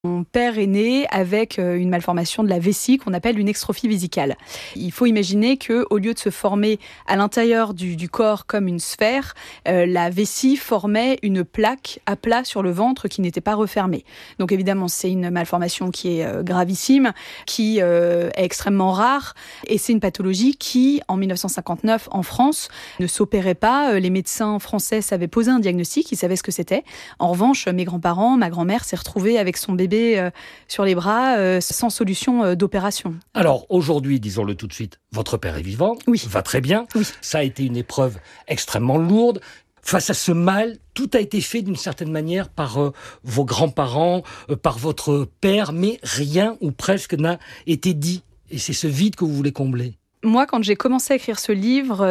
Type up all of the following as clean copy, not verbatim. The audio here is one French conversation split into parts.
Mon père est né avec une malformation de la vessie qu'on appelle une extrophie vésicale. Il faut imaginer qu'au lieu de se former à l'intérieur du corps comme une sphère, la vessie formait une plaque à plat sur le ventre qui n'était pas refermée. Donc évidemment, c'est une malformation qui est gravissime, qui est extrêmement rare, et c'est une pathologie qui, en 1959, en France, ne s'opérait pas. Les médecins français savaient poser un diagnostic, ils savaient ce que c'était. En revanche, mes grands-parents, ma grand-mère s'est retrouvée avec son bébé sur les bras, sans solution d'opération. Alors aujourd'hui, disons-le tout de suite, votre père est vivant, oui. Va très bien. Oui. Ça a été une épreuve extrêmement lourde. Face à ce mal, tout a été fait d'une certaine manière par vos grands-parents, par votre père, mais rien ou presque n'a été dit. Et c'est ce vide que vous voulez combler. Moi, quand j'ai commencé à écrire ce livre,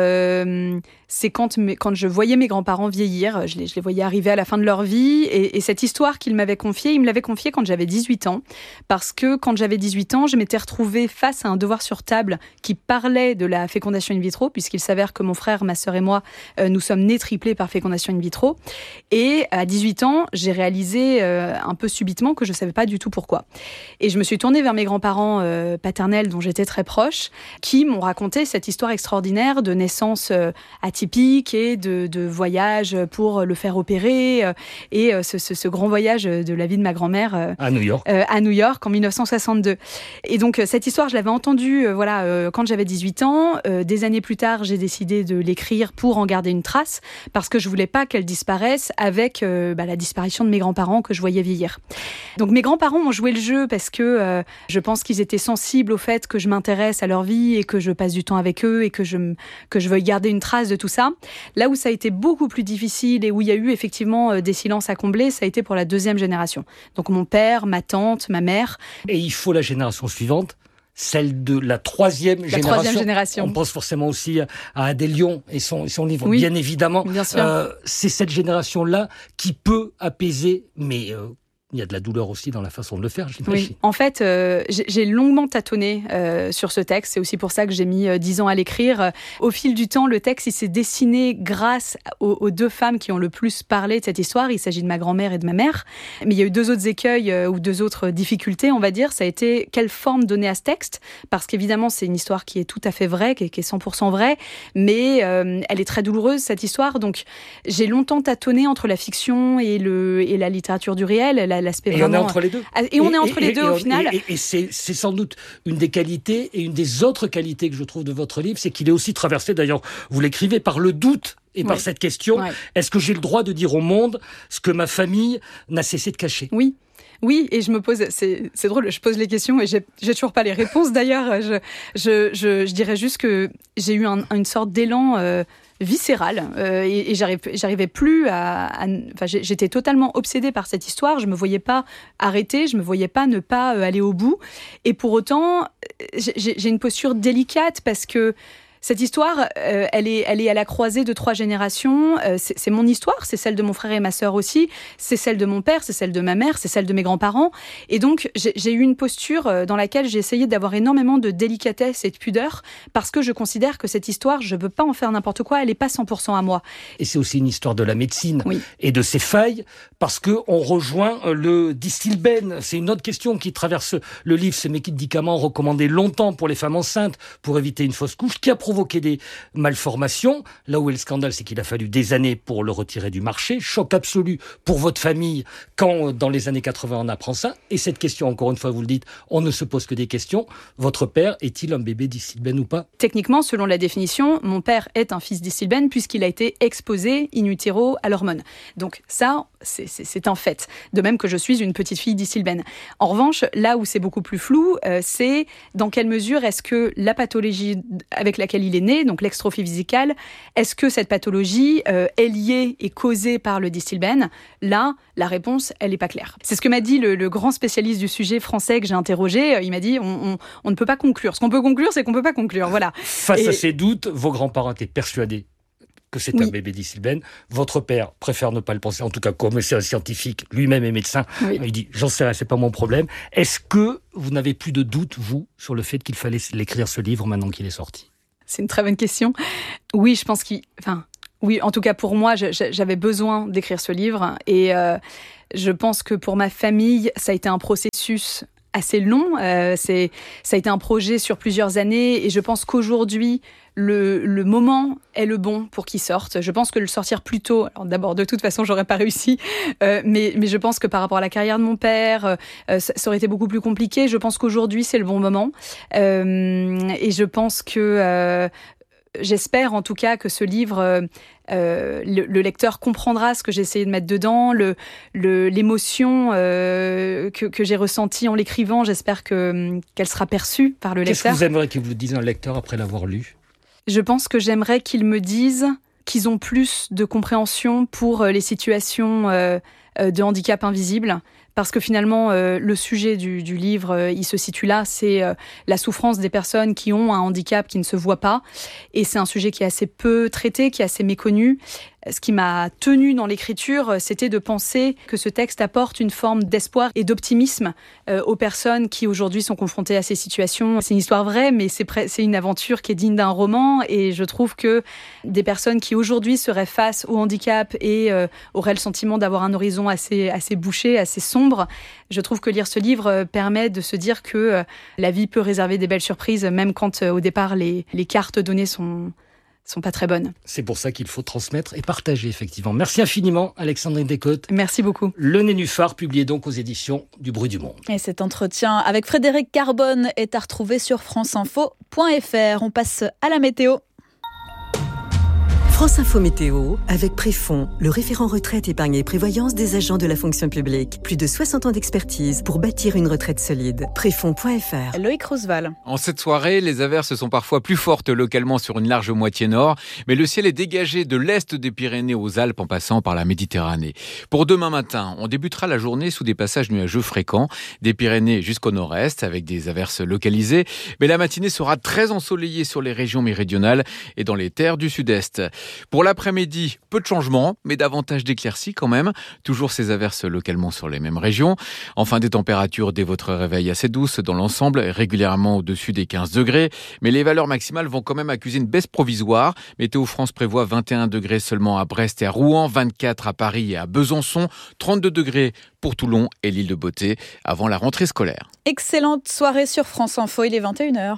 c'est quand je voyais mes grands-parents vieillir. Je les voyais arriver à la fin de leur vie. Et cette histoire qu'il m'avait confiée, il me l'avait confiée quand j'avais 18 ans. Parce que quand j'avais 18 ans, je m'étais retrouvée face à un devoir sur table qui parlait de la fécondation in vitro, puisqu'il s'avère que mon frère, ma sœur et moi, nous sommes nés triplés par fécondation in vitro. Et à 18 ans, j'ai réalisé un peu subitement que je ne savais pas du tout pourquoi. Et je me suis tournée vers mes grands-parents paternels, dont j'étais très proche, qui m'ont raconté cette histoire extraordinaire de naissance atypique et de voyage pour le faire opérer et ce grand voyage de la vie de ma grand-mère à New York en 1962. Et donc cette histoire, je l'avais entendue quand j'avais 18 ans. Des années plus tard, j'ai décidé de l'écrire pour en garder une trace parce que je voulais pas qu'elle disparaisse avec la disparition de mes grands-parents que je voyais vieillir. Donc mes grands-parents ont joué le jeu parce que je pense qu'ils étaient sensibles au fait que je m'intéresse à leur vie et que je passe du temps avec eux et que je veuille garder une trace de tout ça. Là où ça a été beaucoup plus difficile et où il y a eu effectivement des silences à combler, ça a été pour la deuxième génération. Donc mon père, ma tante, ma mère. Et il faut la génération suivante, celle de la troisième génération. On pense forcément aussi à Adèle Lyon et son livre, oui, bien évidemment. Bien sûr. C'est cette génération-là qui peut apaiser, mais il y a de la douleur aussi dans la façon de le faire, j'imagine. Oui. En fait, j'ai longuement tâtonné sur ce texte. C'est aussi pour ça que j'ai mis 10 ans à l'écrire. Au fil du temps, le texte il s'est dessiné grâce aux deux femmes qui ont le plus parlé de cette histoire. Il s'agit de ma grand-mère et de ma mère. Mais il y a eu deux autres écueils ou deux autres difficultés, on va dire. Ça a été quelle forme donner à ce texte. Parce qu'évidemment, c'est une histoire qui est tout à fait vraie, qui est 100% vraie. Mais elle est très douloureuse, cette histoire. Donc, j'ai longtemps tâtonné entre la fiction et la littérature du réel, l'aspect et vraiment... on est entre les deux. Et on est entre les deux au final. Et c'est sans doute une des qualités et une des autres qualités que je trouve de votre livre, c'est qu'il est aussi traversé, d'ailleurs, vous l'écrivez, par le doute et par cette question, est-ce que j'ai le droit de dire au monde ce que ma famille n'a cessé de cacher ? Oui, et je me pose, c'est drôle, je pose les questions et j'ai toujours pas les réponses d'ailleurs. Je dirais juste que j'ai eu une sorte d'élan viscérale et j'arrivais plus j'étais totalement obsédée par cette histoire. Je me voyais pas arrêter, je me voyais pas ne pas aller au bout. Et pour autant, j'ai une posture délicate parce que cette histoire, elle est à la croisée de 3 générations. C'est mon histoire, c'est celle de mon frère et ma sœur aussi, c'est celle de mon père, c'est celle de ma mère, c'est celle de mes grands-parents. Et donc, j'ai eu une posture dans laquelle j'ai essayé d'avoir énormément de délicatesse et de pudeur parce que je considère que cette histoire, je veux pas en faire n'importe quoi, elle est pas 100% à moi. Et c'est aussi une histoire de la médecine et de ses failles parce que on rejoint le Distilbène. C'est une autre question qui traverse le livre, ces médicaments recommandés longtemps pour les femmes enceintes pour éviter une fausse couche, qui a provoqué des malformations. Là où est le scandale, c'est qu'il a fallu des années pour le retirer du marché. Choc absolu pour votre famille quand, dans les années 80, on apprend ça. Et cette question, encore une fois, vous le dites, on ne se pose que des questions. Votre père est-il un bébé Distilbène ou pas ? Techniquement, selon la définition, mon père est un fils Distilbène puisqu'il a été exposé in utero à l'hormone. Donc ça, c'est un fait. De même que je suis une petite fille Distilbène. En revanche, là où c'est beaucoup plus flou, c'est dans quelle mesure est-ce que la pathologie avec laquelle il est né, donc l'extrophie vésicale, est-ce que cette pathologie est liée et causée par le Distilbène ? Là, la réponse, elle n'est pas claire. C'est ce que m'a dit le grand spécialiste du sujet français que j'ai interrogé. Il m'a dit, on ne peut pas conclure. Ce qu'on peut conclure, c'est qu'on ne peut pas conclure. Voilà. Face à ces doutes, vos grands-parents étaient persuadés que c'est un bébé Distilbène. Votre père préfère ne pas le penser, en tout cas comme c'est un scientifique, lui-même est médecin. Il dit, j'en sais rien, c'est pas mon problème. Est-ce que vous n'avez plus de doute, vous, sur le fait qu'il fallait l'écrire ce livre maintenant qu'il est sorti ? C'est une très bonne question. Oui, je pense Oui, en tout cas pour moi, j'avais besoin d'écrire ce livre et je pense que pour ma famille, ça a été un processus assez long. Ça a été un projet sur plusieurs années et je pense qu'aujourd'hui, le moment est le bon pour qu'il sorte. Je pense que le sortir plus tôt, alors d'abord de toute façon j'aurais pas réussi, mais je pense que par rapport à la carrière de mon père, ça aurait été beaucoup plus compliqué. Je pense qu'aujourd'hui c'est le bon moment et je pense que j'espère en tout cas que ce livre, le lecteur comprendra ce que j'ai essayé de mettre dedans, l'émotion que j'ai ressentie en l'écrivant. J'espère qu'elle sera perçue par le lecteur. Qu'est-ce que vous aimeriez qu'il vous dise un lecteur après l'avoir lu ? Je pense que j'aimerais qu'ils me disent qu'ils ont plus de compréhension pour les situations de handicap invisible. Parce que finalement, le sujet du livre, il se situe là, c'est la souffrance des personnes qui ont un handicap qui ne se voit pas. Et c'est un sujet qui est assez peu traité, qui est assez méconnu. Ce qui m'a tenue dans l'écriture, c'était de penser que ce texte apporte une forme d'espoir et d'optimisme aux personnes qui aujourd'hui sont confrontées à ces situations. C'est une histoire vraie, mais c'est une aventure qui est digne d'un roman. Et je trouve que des personnes qui aujourd'hui seraient face au handicap et auraient le sentiment d'avoir un horizon assez bouché, assez sombre, je trouve que lire ce livre permet de se dire que la vie peut réserver des belles surprises, même quand au départ les cartes données sont pas très bonnes. C'est pour ça qu'il faut transmettre et partager, effectivement. Merci infiniment, Alexandrine Descotes. Merci beaucoup. Le Nénuphar, publié donc aux éditions du Bruit du Monde. Et cet entretien avec Frédéric Carbone est à retrouver sur franceinfo.fr. On passe à la météo. France Info Météo, avec Préfond, le référent retraite, épargne et prévoyance des agents de la fonction publique. Plus de 60 ans d'expertise pour bâtir une retraite solide. Préfond.fr. Loïc Roosevelt. En cette soirée, les averses sont parfois plus fortes localement sur une large moitié nord, mais le ciel est dégagé de l'est des Pyrénées aux Alpes en passant par la Méditerranée. Pour demain matin, on débutera la journée sous des passages nuageux fréquents, des Pyrénées jusqu'au nord-est avec des averses localisées, mais la matinée sera très ensoleillée sur les régions méridionales et dans les terres du sud-est. Pour l'après-midi, peu de changements, mais davantage d'éclaircies quand même. Toujours ces averses localement sur les mêmes régions. Enfin, des températures dès votre réveil assez douces dans l'ensemble, régulièrement au-dessus des 15 degrés. Mais les valeurs maximales vont quand même accuser une baisse provisoire. Météo France prévoit 21 degrés seulement à Brest et à Rouen, 24 à Paris et à Besançon, 32 degrés pour Toulon et l'île de Beauté avant la rentrée scolaire. Excellente soirée sur France Info, il est 21h.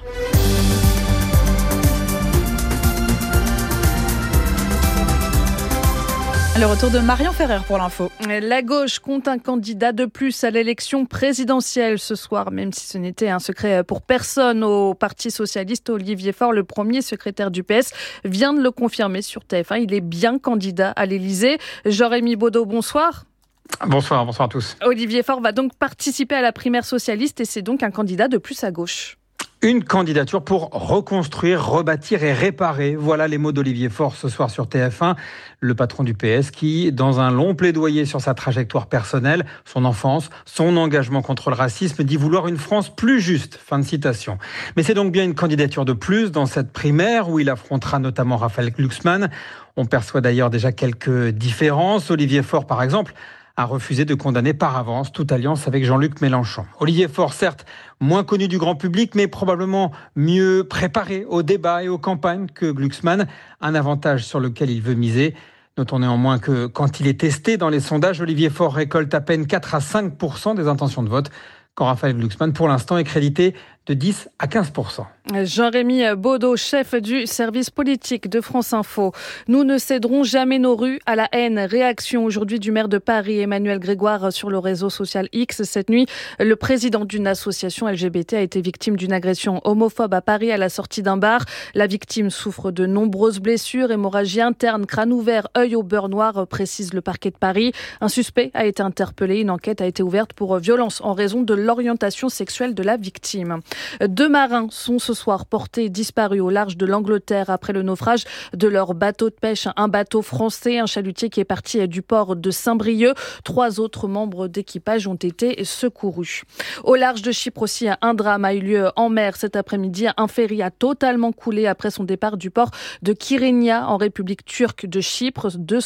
Le retour de Marion Ferrer pour l'info. La gauche compte un candidat de plus à l'élection présidentielle ce soir, même si ce n'était un secret pour personne au Parti socialiste. Olivier Faure, le premier secrétaire du PS, vient de le confirmer sur TF1. Il est bien candidat à l'Élysée. Jean-Rémy Baudot, bonsoir. Bonsoir à tous. Olivier Faure va donc participer à la primaire socialiste et c'est donc un candidat de plus à gauche. Une candidature pour reconstruire, rebâtir et réparer. Voilà les mots d'Olivier Faure ce soir sur TF1, le patron du PS qui, dans un long plaidoyer sur sa trajectoire personnelle, son enfance, son engagement contre le racisme, dit vouloir une France plus juste. Fin de citation. Mais c'est donc bien une candidature de plus dans cette primaire où il affrontera notamment Raphaël Glucksmann. On perçoit d'ailleurs déjà quelques différences. Olivier Faure, par exemple, a refusé de condamner par avance toute alliance avec Jean-Luc Mélenchon. Olivier Faure, certes, moins connu du grand public, mais probablement mieux préparé aux débats et aux campagnes que Glucksmann, un avantage sur lequel il veut miser. Notons néanmoins que quand il est testé dans les sondages, Olivier Faure récolte à peine 4 à 5% des intentions de vote, quand Raphaël Glucksmann, pour l'instant, est crédité de 10 à 15%. Jean-Rémy Baudot, chef du service politique de France Info. Nous ne céderons jamais nos rues à la haine. Réaction aujourd'hui du maire de Paris, Emmanuel Grégoire, sur le réseau social X. Cette nuit, le président d'une association LGBT a été victime d'une agression homophobe à Paris à la sortie d'un bar. La victime souffre de nombreuses blessures, hémorragie interne, crâne ouvert, œil au beurre noir, précise le parquet de Paris. Un suspect a été interpellé. Une enquête a été ouverte pour violence en raison de l'orientation sexuelle de la victime. 2 marins sont ce soir portés disparus au large de l'Angleterre après le naufrage de leur bateau de pêche. Un bateau français, un chalutier qui est parti du port de Saint-Brieuc. 3 autres membres d'équipage ont été secourus. Au large de Chypre aussi, un drame a eu lieu en mer cet après-midi. Un ferry a totalement coulé après son départ du port de Kyrenia en République turque de Chypre.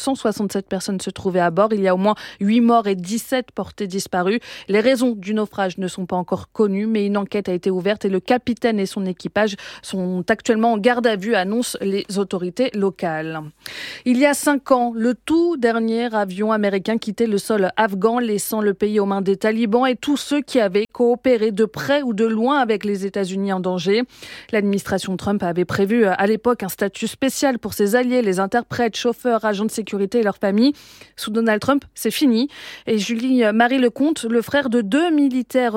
267 personnes se trouvaient à bord. Il y a au moins 8 morts et 17 portés disparus. Les raisons du naufrage ne sont pas encore connues, mais une enquête a été ouverte et le capitaine et son équipage sont actuellement en garde à vue, annoncent les autorités locales. Il y a 5 ans, le tout dernier avion américain quittait le sol afghan, laissant le pays aux mains des talibans et tous ceux qui avaient coopéré de près ou de loin avec les États-Unis en danger. L'administration Trump avait prévu à l'époque un statut spécial pour ses alliés, les interprètes, chauffeurs, agents de sécurité et leurs familles. Sous Donald Trump, c'est fini. Et Julie-Marie Lecomte, le frère de 2 militaires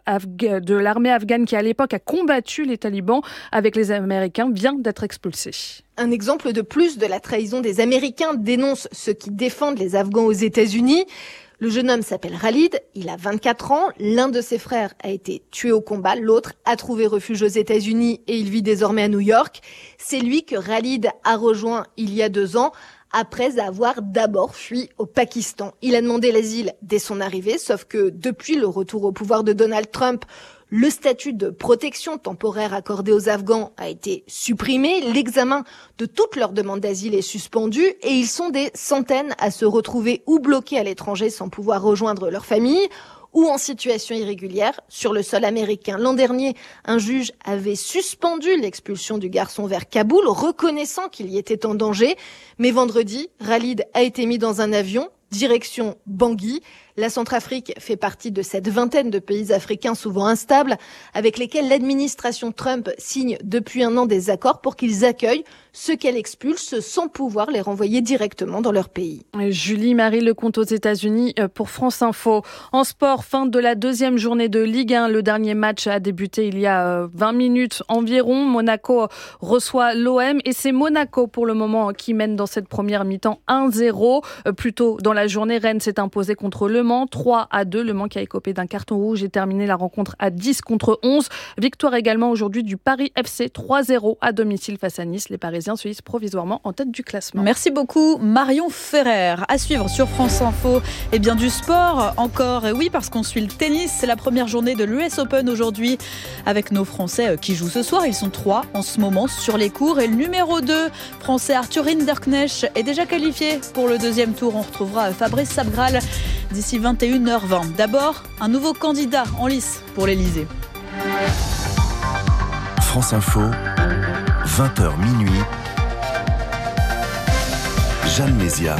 de l'armée afghane qui à l'époque a combattu les talibans avec les Américains, vient d'être expulsé. Un exemple de plus de la trahison des Américains, dénonce ceux qui défendent les Afghans aux États-Unis. Le jeune homme s'appelle Khalid, il a 24 ans, l'un de ses frères a été tué au combat, l'autre a trouvé refuge aux États-Unis et il vit désormais à New York. C'est lui que Khalid a rejoint il y a 2 ans, après avoir d'abord fui au Pakistan. Il a demandé l'asile dès son arrivée, sauf que depuis le retour au pouvoir de Donald Trump, le statut de protection temporaire accordé aux Afghans a été supprimé, l'examen de toutes leurs demandes d'asile est suspendu et ils sont des centaines à se retrouver ou bloqués à l'étranger sans pouvoir rejoindre leur famille ou en situation irrégulière sur le sol américain. L'an dernier, un juge avait suspendu l'expulsion du garçon vers Kaboul, reconnaissant qu'il y était en danger. Mais vendredi, Khalid a été mis dans un avion, direction Bangui. La Centrafrique fait partie de cette vingtaine de pays africains souvent instables, avec lesquels l'administration Trump signe depuis 1 an des accords pour qu'ils accueillent ceux qu'elle expulse sans pouvoir les renvoyer directement dans leur pays. Julie-Marie Lecomte aux États-Unis pour France Info. En sport, fin de la 2e journée de Ligue 1. Le dernier match a débuté il y a 20 minutes environ. Monaco reçoit l'OM et c'est Monaco pour le moment qui mène dans cette première mi-temps 1-0. Plus tôt dans la journée, Rennes s'est imposé contre Le Mans 3-2. Le Mans qui a écopé d'un carton rouge et terminé la rencontre à 10-11. Victoire également aujourd'hui du Paris FC 3-0 à domicile face à Nice. Les Parisiens suisses provisoirement en tête du classement. Merci beaucoup Marion Ferrer. À suivre sur France Info, et bien du sport encore. Et oui, parce qu'on suit le tennis. C'est la première journée de l'US Open aujourd'hui avec nos Français qui jouent ce soir. Ils sont 3 en ce moment sur les cours. Et le numéro 2, Français Arthur Hinderknecht, est déjà qualifié pour le 2e tour. On retrouvera Fabrice Sabgral d'ici 21h20. D'abord, un nouveau candidat en lice pour l'Elysée. France Info, 20h minuit. Jeanne Mézia.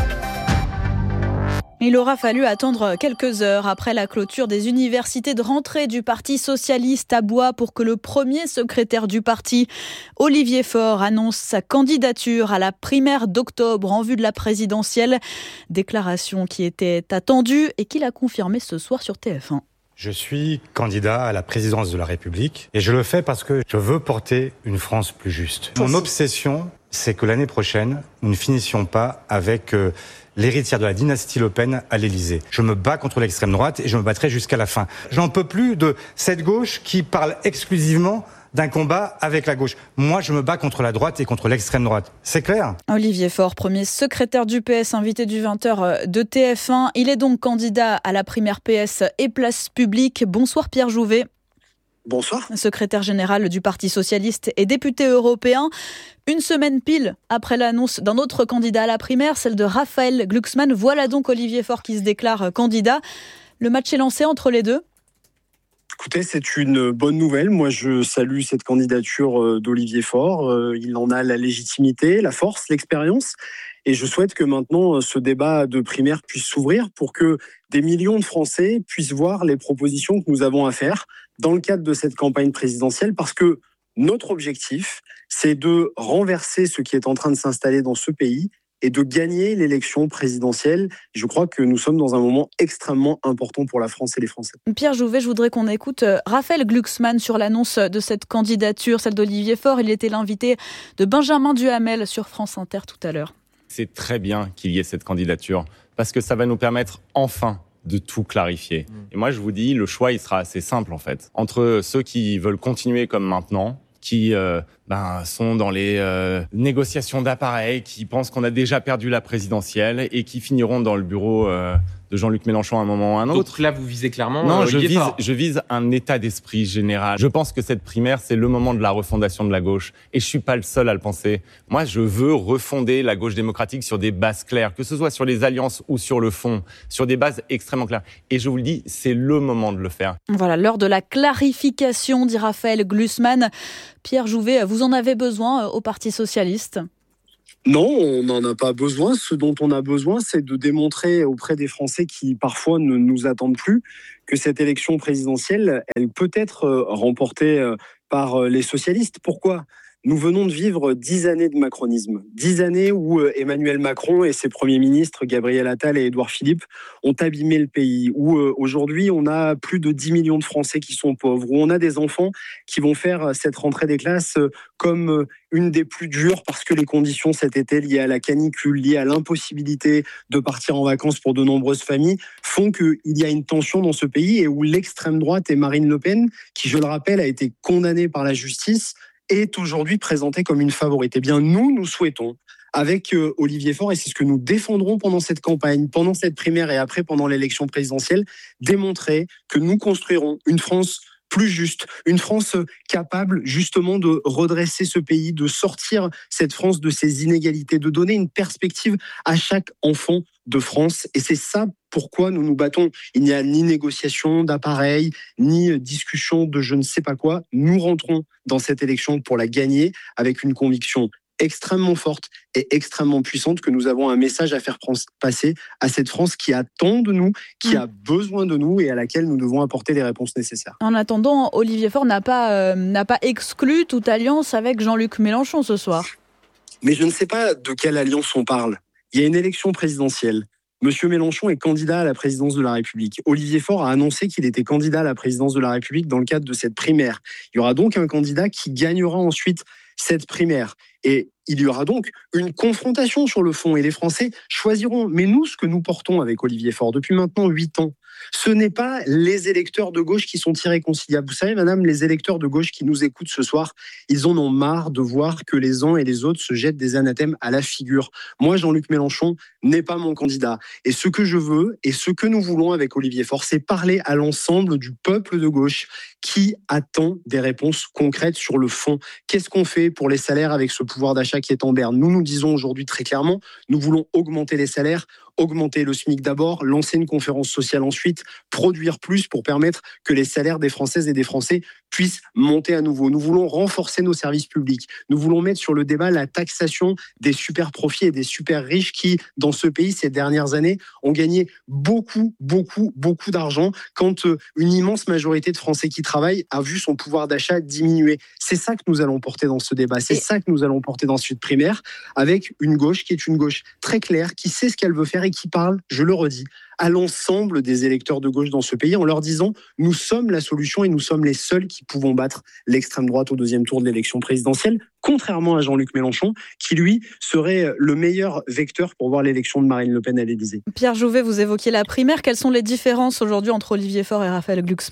Il aura fallu attendre quelques heures après la clôture des universités de rentrée du Parti socialiste à Blois pour que le premier secrétaire du parti, Olivier Faure, annonce sa candidature à la primaire d'octobre en vue de la présidentielle. Déclaration qui était attendue et qu'il a confirmée ce soir sur TF1. Je suis candidat à la présidence de la République et je le fais parce que je veux porter une France plus juste. Mon obsession, c'est que l'année prochaine, nous ne finissions pas avec l'héritière de la dynastie Le Pen à l'Élysée. Je me bats contre l'extrême droite et je me battrai jusqu'à la fin. J'en peux plus de cette gauche qui parle exclusivement d'un combat avec la gauche. Moi, je me bats contre la droite et contre l'extrême droite. C'est clair ? Olivier Faure, premier secrétaire du PS, invité du 20h de TF1. Il est donc candidat à la primaire PS et place publique. Bonsoir Pierre Jouvet. Bonsoir. Secrétaire général du Parti socialiste et député européen. Une semaine pile après l'annonce d'un autre candidat à la primaire, celle de Raphaël Glucksmann. Voilà donc Olivier Faure qui se déclare candidat. Le match est lancé entre les deux. Écoutez, c'est une bonne nouvelle. Moi, je salue cette candidature d'Olivier Faure. Il en a la légitimité, la force, l'expérience. Et je souhaite que maintenant, ce débat de primaire puisse s'ouvrir pour que des millions de Français puissent voir les propositions que nous avons à faire dans le cadre de cette campagne présidentielle. Parce que notre objectif, c'est de renverser ce qui est en train de s'installer dans ce pays et de gagner l'élection présidentielle. Je crois que nous sommes dans un moment extrêmement important pour la France et les Français. Pierre Jouvet, je voudrais qu'on écoute Raphaël Glucksmann sur l'annonce de cette candidature, celle d'Olivier Faure. Il était l'invité de Benjamin Duhamel sur France Inter tout à l'heure. C'est très bien qu'il y ait cette candidature parce que ça va nous permettre enfin de tout clarifier. Et moi, je vous dis, le choix, il sera assez simple en fait. Entre ceux qui veulent continuer comme maintenant, qui sont dans les négociations d'appareils, qui pensent qu'on a déjà perdu la présidentielle et qui finiront dans le bureau de Jean-Luc Mélenchon à un moment ou à un autre. Donc là, vous visez clairement Non, Olivier Faure. je vise un état d'esprit général. Je pense que cette primaire, c'est le moment de la refondation de la gauche. Et je suis pas le seul à le penser. Moi, je veux refonder la gauche démocratique sur des bases claires, que ce soit sur les alliances ou sur le fond, sur des bases extrêmement claires. Et je vous le dis, c'est le moment de le faire. Voilà, l'heure de la clarification, dit Raphaël Glucksmann. Pierre Jouvet, vous en avez besoin au Parti socialiste ? Non, on n'en a pas besoin. Ce dont on a besoin, c'est de démontrer auprès des Français qui parfois ne nous attendent plus que cette élection présidentielle, elle peut être remportée par les socialistes. Pourquoi ? Nous venons de vivre 10 années de macronisme. 10 années où Emmanuel Macron et ses premiers ministres, Gabriel Attal et Édouard Philippe, ont abîmé le pays. Où aujourd'hui, on a plus de 10 millions de Français qui sont pauvres. Où on a des enfants qui vont faire cette rentrée des classes comme une des plus dures parce que les conditions cet été liées à la canicule, liées à l'impossibilité de partir en vacances pour de nombreuses familles, font qu'il y a une tension dans ce pays et où l'extrême droite et Marine Le Pen, qui, je le rappelle, a été condamnée par la justice, est aujourd'hui présentée comme une favorite. Eh bien, nous souhaitons, avec Olivier Faure, et c'est ce que nous défendrons pendant cette campagne, pendant cette primaire et après pendant l'élection présidentielle, démontrer que nous construirons une France plus juste, une France capable justement de redresser ce pays, de sortir cette France de ses inégalités, de donner une perspective à chaque enfant de France. Et c'est ça pourquoi nous nous battons. Il n'y a ni négociation d'appareil, ni discussion de je ne sais pas quoi. Nous rentrons dans cette élection pour la gagner avec une conviction extrêmement forte et extrêmement puissante que nous avons un message à faire passer à cette France qui attend de nous, qui a besoin de nous et à laquelle nous devons apporter les réponses nécessaires. En attendant, Olivier Faure n'a pas exclu toute alliance avec Jean-Luc Mélenchon ce soir. Mais je ne sais pas de quelle alliance on parle. Il y a une élection présidentielle. Monsieur Mélenchon est candidat à la présidence de la République. Olivier Faure a annoncé qu'il était candidat à la présidence de la République dans le cadre de cette primaire. Il y aura donc un candidat qui gagnera ensuite cette primaire. Et il y aura donc une confrontation sur le fond et les Français choisiront. Mais nous, ce que nous portons avec Olivier Faure depuis maintenant 8 ans, ce n'est pas les électeurs de gauche qui sont irréconciliables. Vous savez, madame, les électeurs de gauche qui nous écoutent ce soir, ils en ont marre de voir que les uns et les autres se jettent des anathèmes à la figure. Moi, Jean-Luc Mélenchon n'est pas mon candidat. Et ce que je veux et ce que nous voulons avec Olivier Faure, c'est parler à l'ensemble du peuple de gauche qui attend des réponses concrètes sur le fond. Qu'est-ce qu'on fait pour les salaires avec ce pouvoir d'achat qui est en berne ? Nous disons aujourd'hui très clairement, nous voulons augmenter les salaires, augmenter le SMIC d'abord, lancer une conférence sociale ensuite, produire plus pour permettre que les salaires des Françaises et des Français puissent monter à nouveau. Nous voulons renforcer nos services publics. Nous voulons mettre sur le débat la taxation des super profits et des super riches qui, dans ce pays, ces dernières années, ont gagné beaucoup d'argent quand une immense majorité de Français qui travaillent a vu son pouvoir d'achat diminuer. C'est ça que nous allons porter dans ce débat. C'est ça que nous allons porter dans cette primaire avec une gauche qui est une gauche très claire, qui sait ce qu'elle veut faire et qui parle, je le redis, à l'ensemble des électeurs de gauche dans ce pays en leur disant « Nous sommes la solution et nous sommes les seuls qui pouvons battre l'extrême droite au deuxième tour de l'élection présidentielle », contrairement à Jean-Luc Mélenchon, qui lui serait le meilleur vecteur pour voir l'élection de Marine Le Pen à l'Élysée. Pierre Jouvet, vous évoquiez la primaire. Quelles sont les différences aujourd'hui entre Olivier Faure et Raphaël Glucksmann ?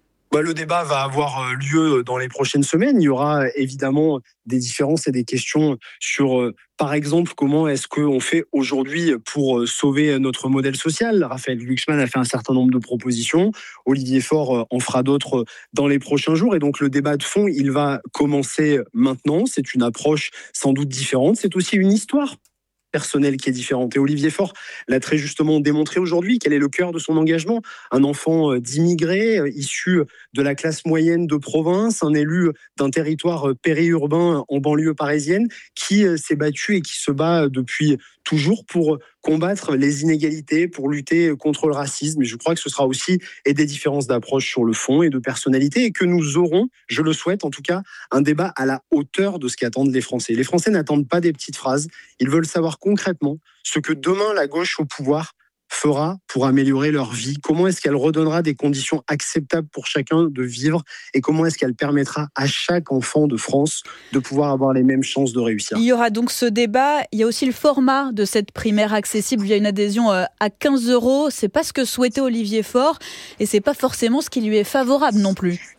Le débat va avoir lieu dans les prochaines semaines. Il y aura évidemment des différences et des questions sur, par exemple, comment est-ce qu'on fait aujourd'hui pour sauver notre modèle social. Raphaël Glucksmann a fait un certain nombre de propositions. Olivier Faure en fera d'autres dans les prochains jours. Et donc le débat de fond, il va commencer maintenant. C'est une approche sans doute différente. C'est aussi une histoire personnelle qui est différente. Et Olivier Faure l'a très justement démontré aujourd'hui. Quel est le cœur de son engagement ? Un enfant d'immigrés, issu de la classe moyenne de province, un élu d'un territoire périurbain en banlieue parisienne, qui s'est battu et qui se bat depuis toujours pour combattre les inégalités, pour lutter contre le racisme. Et je crois que ce sera aussi des différences d'approche sur le fond et de personnalité, et que nous aurons, je le souhaite en tout cas, un débat à la hauteur de ce qu'attendent les Français. Les Français n'attendent pas des petites phrases, ils veulent savoir concrètement ce que demain la gauche au pouvoir fera pour améliorer leur vie, comment est-ce qu'elle redonnera des conditions acceptables pour chacun de vivre et comment est-ce qu'elle permettra à chaque enfant de France de pouvoir avoir les mêmes chances de réussir. Il y aura donc ce débat, il y a aussi le format de cette primaire accessible, il y a une adhésion à 15 €, c'est pas ce que souhaitait Olivier Faure et c'est pas forcément ce qui lui est favorable non plus.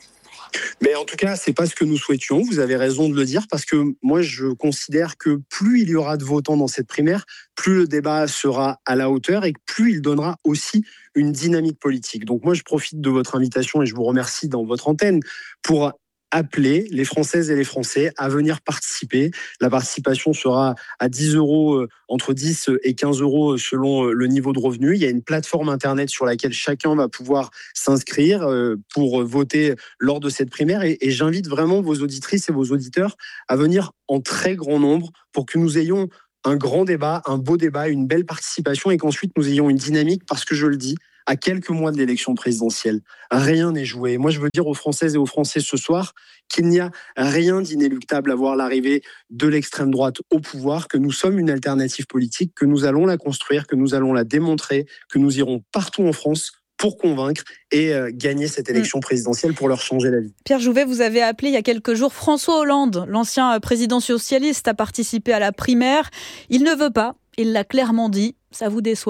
Mais en tout cas, c'est pas ce que nous souhaitions. Vous avez raison de le dire, parce que moi, je considère que plus il y aura de votants dans cette primaire, plus le débat sera à la hauteur et plus il donnera aussi une dynamique politique. Donc moi, je profite de votre invitation et je vous remercie dans votre antenne pour appeler les Françaises et les Français à venir participer. La participation sera à 10 €, entre 10 et 15 € selon le niveau de revenu. Il y a une plateforme Internet sur laquelle chacun va pouvoir s'inscrire pour voter lors de cette primaire. Et j'invite vraiment vos auditrices et vos auditeurs à venir en très grand nombre pour que nous ayons un grand débat, un beau débat, une belle participation et qu'ensuite nous ayons une dynamique, parce que je le dis, à quelques mois de l'élection présidentielle, rien n'est joué. Moi, je veux dire aux Françaises et aux Français ce soir qu'il n'y a rien d'inéluctable à voir l'arrivée de l'extrême droite au pouvoir, que nous sommes une alternative politique, que nous allons la construire, que nous allons la démontrer, que nous irons partout en France pour convaincre et gagner cette élection présidentielle pour leur changer la vie. Pierre Jouvet, vous avez appelé il y a quelques jours François Hollande, l'ancien président socialiste, à participer à la primaire. Il ne veut pas, il l'a clairement dit. Ça vous déçoit ?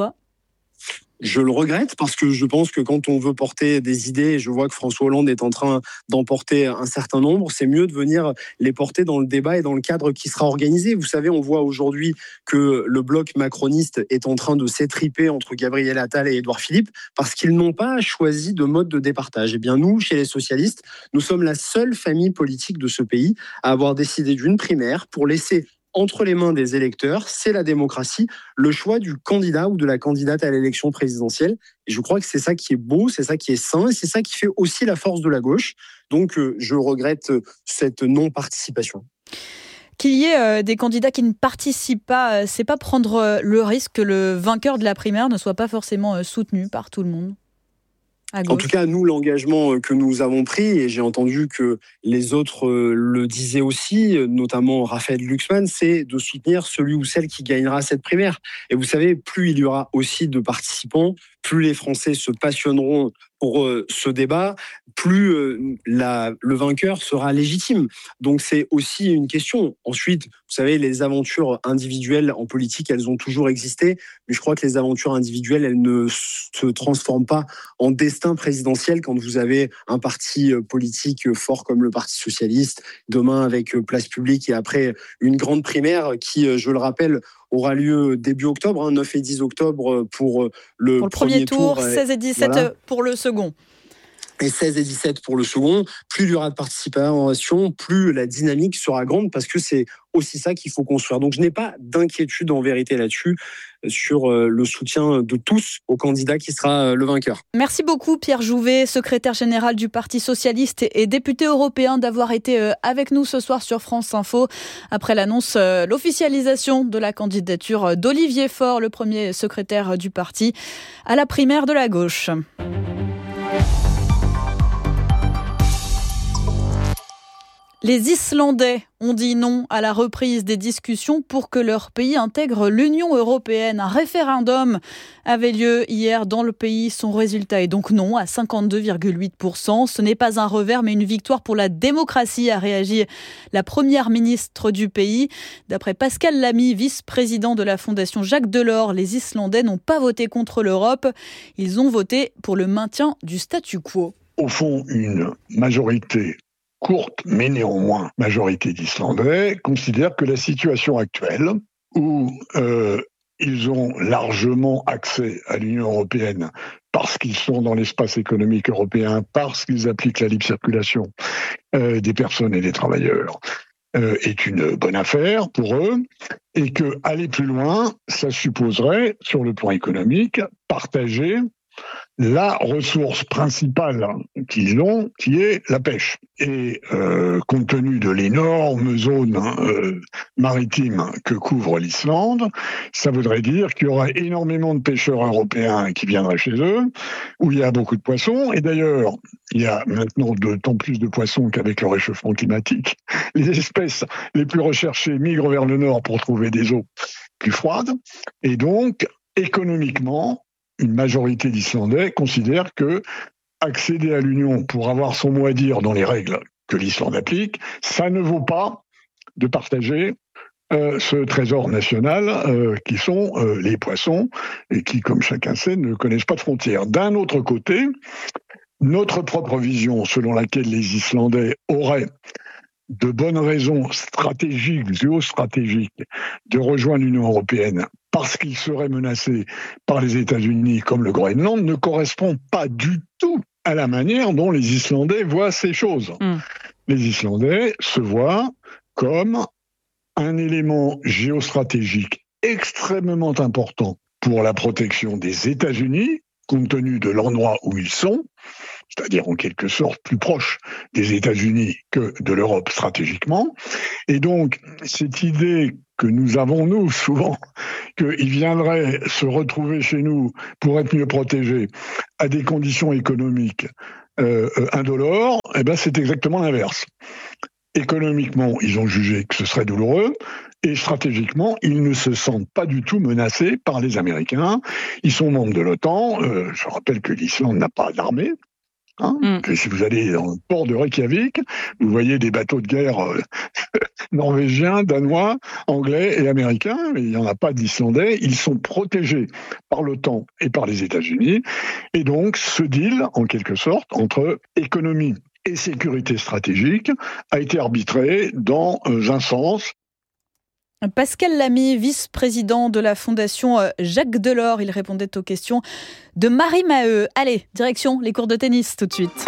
Je le regrette, parce que je pense que quand on veut porter des idées, et je vois que François Hollande est en train d'en porter un certain nombre, c'est mieux de venir les porter dans le débat et dans le cadre qui sera organisé. Vous savez, on voit aujourd'hui que le bloc macroniste est en train de s'étriper entre Gabriel Attal et Édouard Philippe parce qu'ils n'ont pas choisi de mode de départage. Eh bien, nous, chez les socialistes, nous sommes la seule famille politique de ce pays à avoir décidé d'une primaire pour laisser entre les mains des électeurs, c'est la démocratie, le choix du candidat ou de la candidate à l'élection présidentielle. Et je crois que c'est ça qui est beau, c'est ça qui est sain, et c'est ça qui fait aussi la force de la gauche. Donc je regrette cette non-participation. Qu'il y ait des candidats qui ne participent pas, c'est pas prendre le risque que le vainqueur de la primaire ne soit pas forcément soutenu par tout le monde? En tout cas, nous, l'engagement que nous avons pris, et j'ai entendu que les autres le disaient aussi, notamment Raphaël Glucksmann, c'est de soutenir celui ou celle qui gagnera cette primaire. Et vous savez, plus il y aura aussi de participants, plus les Français se passionneront pour ce débat, plus le vainqueur sera légitime. Donc c'est aussi une question. Ensuite, vous savez, les aventures individuelles en politique, elles ont toujours existé, mais je crois que les aventures individuelles, elles ne se transforment pas en destin présidentiel quand vous avez un parti politique fort comme le Parti socialiste, demain avec Place Publique et après une grande primaire qui, je le rappelle, aura lieu début octobre, 9 et 10 octobre pour le premier tour, 16 et 17 voilà. Pour le second. Et 16 et 17 pour le second. Plus il y aura de participation, plus la dynamique sera grande, parce que c'est aussi ça qu'il faut construire. Donc je n'ai pas d'inquiétude en vérité là-dessus, sur le soutien de tous au candidat qui sera le vainqueur. Merci beaucoup Pierre Jouvet, secrétaire général du Parti socialiste et député européen, d'avoir été avec nous ce soir sur France Info après l'annonce, l'officialisation de la candidature d'Olivier Faure, le premier secrétaire du parti, à la primaire de la gauche. Les Islandais ont dit non à la reprise des discussions pour que leur pays intègre l'Union européenne. Un référendum avait lieu hier dans le pays. Son résultat est donc non à 52,8%. Ce n'est pas un revers mais une victoire pour la démocratie, a réagi la première ministre du pays. D'après Pascal Lamy, vice-président de la Fondation Jacques Delors, les Islandais n'ont pas voté contre l'Europe. Ils ont voté pour le maintien du statu quo. Au fond, une majorité courte, mais néanmoins majorité d'Islandais, considèrent que la situation actuelle, où ils ont largement accès à l'Union européenne parce qu'ils sont dans l'espace économique européen, parce qu'ils appliquent la libre circulation des personnes et des travailleurs, est une bonne affaire pour eux, et que aller plus loin, ça supposerait, sur le plan économique, partager la ressource principale qu'ils ont, qui est la pêche. Et compte tenu de l'énorme zone maritime que couvre l'Islande, ça voudrait dire qu'il y aura énormément de pêcheurs européens qui viendraient chez eux, où il y a beaucoup de poissons. Et d'ailleurs, il y a maintenant d'autant plus de poissons qu'avec le réchauffement climatique, les espèces les plus recherchées migrent vers le nord pour trouver des eaux plus froides. Et donc, économiquement, une majorité d'Islandais considère que accéder à l'Union pour avoir son mot à dire dans les règles que l'Islande applique, ça ne vaut pas de partager ce trésor national qui sont les poissons, et qui, comme chacun sait, ne connaissent pas de frontières. D'un autre côté, notre propre vision selon laquelle les Islandais auraient de bonnes raisons stratégiques, géostratégiques, de rejoindre l'Union européenne parce qu'ils seraient menacés par les États-Unis comme le Groenland ne correspond pas du tout à la manière dont les Islandais voient ces choses. Les Islandais se voient comme un élément géostratégique extrêmement important pour la protection des États-Unis, compte tenu de l'endroit où ils sont, c'est-à-dire en quelque sorte plus proche des États-Unis que de l'Europe stratégiquement. Et donc, cette idée que nous avons, nous, souvent, qu'ils viendraient se retrouver chez nous pour être mieux protégés à des conditions économiques indolores, eh ben, c'est exactement l'inverse. Économiquement, ils ont jugé que ce serait douloureux, et stratégiquement, ils ne se sentent pas du tout menacés par les Américains. Ils sont membres de l'OTAN. Je rappelle que l'Islande n'a pas d'armée. Que si vous allez dans le port de Reykjavik, vous voyez des bateaux de guerre norvégiens, danois, anglais et américains, mais il n'y en a pas d'Islandais. Ils sont protégés par l'OTAN et par les États-Unis. Et donc, ce deal, en quelque sorte, entre économie et sécurité stratégique, a été arbitré dans un sens. Pascal Lamy, vice-président de la Fondation Jacques Delors, il répondait aux questions de Marie Maheu. Allez, direction les cours de tennis tout de suite.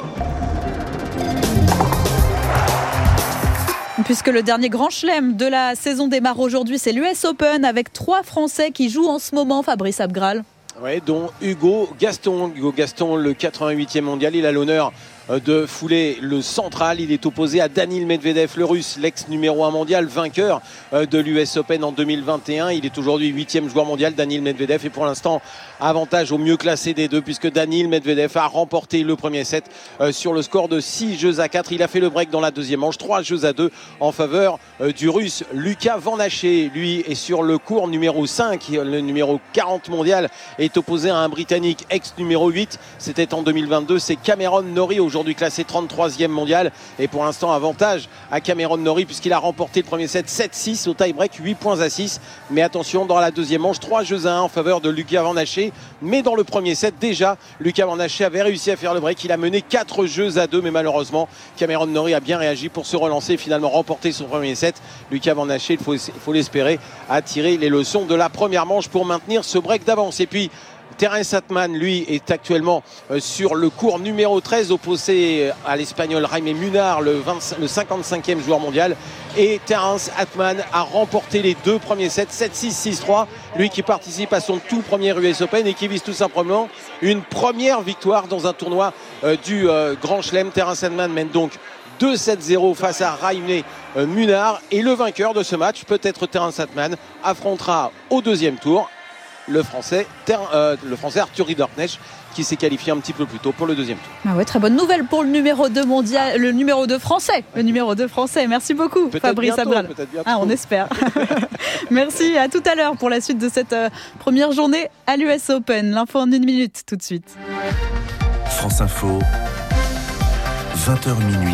Puisque le dernier grand chelem de la saison démarre aujourd'hui, c'est l'US Open avec 3 Français qui jouent en ce moment, Fabrice Abgral. Oui, dont Hugo Gaston. Hugo Gaston, le 88e mondial, il a l'honneur de fouler le central. Il est opposé à Daniil Medvedev, le russe, l'ex numéro 1 mondial, vainqueur de l'US Open en 2021. Il est aujourd'hui 8e joueur mondial, Daniil Medvedev, et pour l'instant avantage au mieux classé des deux, puisque Daniil Medvedev a remporté le premier set sur le score de 6-4. Il a fait le break dans la deuxième manche, 3-2 en faveur du russe Luca Van Haché. Lui est sur le court numéro 5, le numéro 40 mondial est opposé à un Britannique ex numéro 8. C'était en 2022, c'est Cameron Norrie, aujourd'hui classé 33e mondial, et pour l'instant avantage à Cameron Norrie puisqu'il a remporté le premier set 7-6 au tie-break, 8-6. Mais attention, dans la deuxième manche, 3-1 en faveur de Luca Van Haché. Mais dans le premier set, déjà, Luca Van Haché avait réussi à faire le break. Il a mené 4-2, mais malheureusement, Cameron Norrie a bien réagi pour se relancer et finalement remporter son premier set. Luca Van Haché, il faut l'espérer, a tiré les leçons de la première manche pour maintenir ce break d'avance. Et puis, Terence Atman, lui, est actuellement sur le court numéro 13, opposé à l'Espagnol Jaime Munar, le 55e joueur mondial. Et Terence Atman a remporté les 2 premiers sets, 7-6, 6-3. Lui qui participe à son tout premier US Open et qui vise tout simplement une première victoire dans un tournoi du Grand Chelem. Terence Atman mène donc 2-7-0 face à Jaime Munar. Et le vainqueur de ce match, peut-être Terence Atman, affrontera au deuxième tour le Français Arthur Ridderknecht, qui s'est qualifié un petit peu plus tôt pour le deuxième tour. Ah ouais, très bonne nouvelle pour le numéro 2 mondial, le numéro 2 français. Merci beaucoup, Fabrice Abgral. On espère. Merci, à tout à l'heure pour la suite de cette première journée à l'US Open. L'info en 1 minute, tout de suite. France Info, 20h minuit.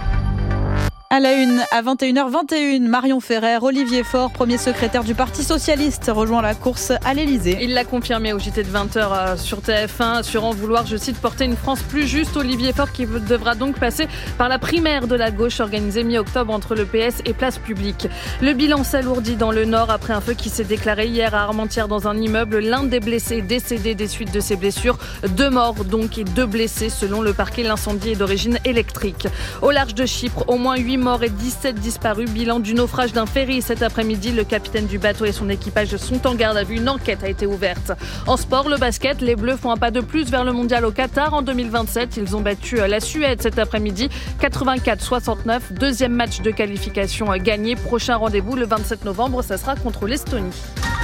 À la une, à 21h21, Marion Ferrer, Olivier Faure, premier secrétaire du Parti Socialiste, rejoint la course à l'Elysée. Il l'a confirmé au JT de 20h sur TF1, assurant vouloir, je cite, porter une France plus juste. Olivier Faure qui devra donc passer par la primaire de la gauche organisée mi-octobre entre le PS et Place Publique. Le bilan s'alourdit dans le Nord après un feu qui s'est déclaré hier à Armentières dans un immeuble. L'un des blessés est décédé des suites de ses blessures. 2 morts donc et 2 blessés selon le parquet. L'incendie est d'origine électrique. Au large de Chypre, au moins 8 morts et 17 disparus. Bilan du naufrage d'un ferry cet après-midi. Le capitaine du bateau et son équipage sont en garde à vue. Une enquête a été ouverte. En sport, le basket, les Bleus font un pas de plus vers le mondial au Qatar en 2027. Ils ont battu la Suède cet après-midi, 84-69. Deuxième match de qualification gagné. Prochain rendez-vous le 27 novembre, ça sera contre l'Estonie.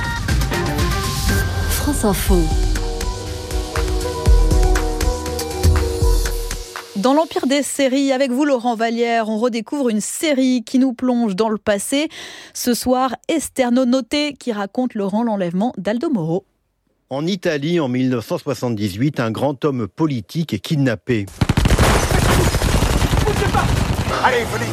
France Info. Dans l'empire des séries, avec vous Laurent Vallière, on redécouvre une série qui nous plonge dans le passé. Ce soir, Esterno Noté qui raconte, Laurent, l'enlèvement d'Aldo Moro. En Italie, en 1978, un grand homme politique est kidnappé. Allez, venez.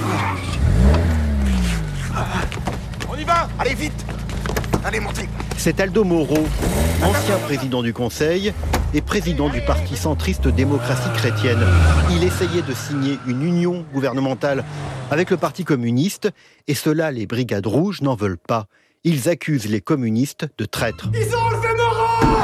On y va. Allez, vite. Allez, montez. C'est Aldo Moro, ancien président du Conseil, et président du parti centriste Démocratie chrétienne. Il essayait de signer une union gouvernementale avec le Parti communiste, et cela, les Brigades rouges n'en veulent pas. Ils accusent les communistes de traîtres. Ils ont enlevé Moreau!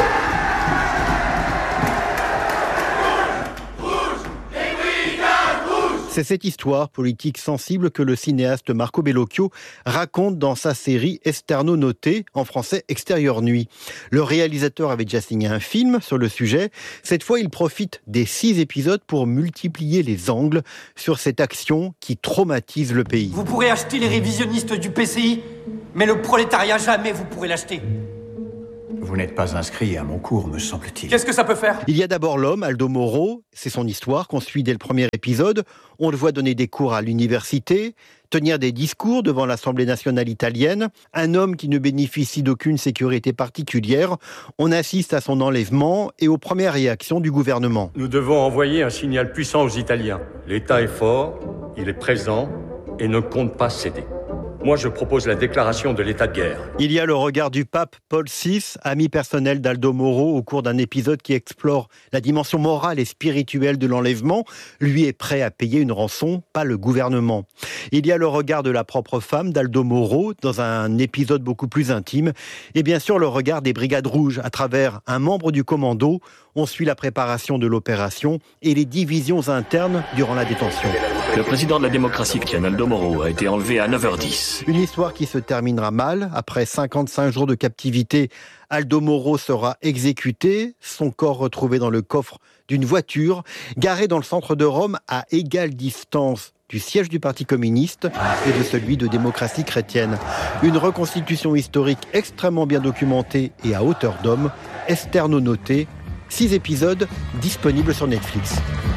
C'est cette histoire politique sensible que le cinéaste Marco Bellocchio raconte dans sa série Esterno Noté, en français Extérieure Nuit. Le réalisateur avait déjà signé un film sur le sujet. Cette fois, il profite des 6 épisodes pour multiplier les angles sur cette action qui traumatise le pays. Vous pourrez acheter les révisionnistes du PCI, mais le prolétariat, jamais vous pourrez l'acheter. Vous n'êtes pas inscrit à mon cours, me semble-t-il. Qu'est-ce que ça peut faire ? Il y a d'abord l'homme, Aldo Moro. C'est son histoire qu'on suit dès le premier épisode. On le voit donner des cours à l'université, tenir des discours devant l'Assemblée nationale italienne. Un homme qui ne bénéficie d'aucune sécurité particulière. On assiste à son enlèvement et aux premières réactions du gouvernement. Nous devons envoyer un signal puissant aux Italiens. L'État est fort, il est présent et ne compte pas céder. Moi, je propose la déclaration de l'état de guerre. Il y a le regard du pape Paul VI, ami personnel d'Aldo Moro, au cours d'un épisode qui explore la dimension morale et spirituelle de l'enlèvement. Lui est prêt à payer une rançon, pas le gouvernement. Il y a le regard de la propre femme d'Aldo Moro, dans un épisode beaucoup plus intime. Et bien sûr, le regard des Brigades rouges, à travers un membre du commando. On suit la préparation de l'opération et les divisions internes durant la détention. Le président de la démocratie chrétienne, Aldo Moro, a été enlevé à 9h10. Une histoire qui se terminera mal. Après 55 jours de captivité, Aldo Moro sera exécuté, son corps retrouvé dans le coffre d'une voiture, garée dans le centre de Rome à égale distance du siège du Parti communiste et de celui de Démocratie chrétienne. Une reconstitution historique extrêmement bien documentée et à hauteur d'homme. Esterno Noté, 6 épisodes disponibles sur Netflix.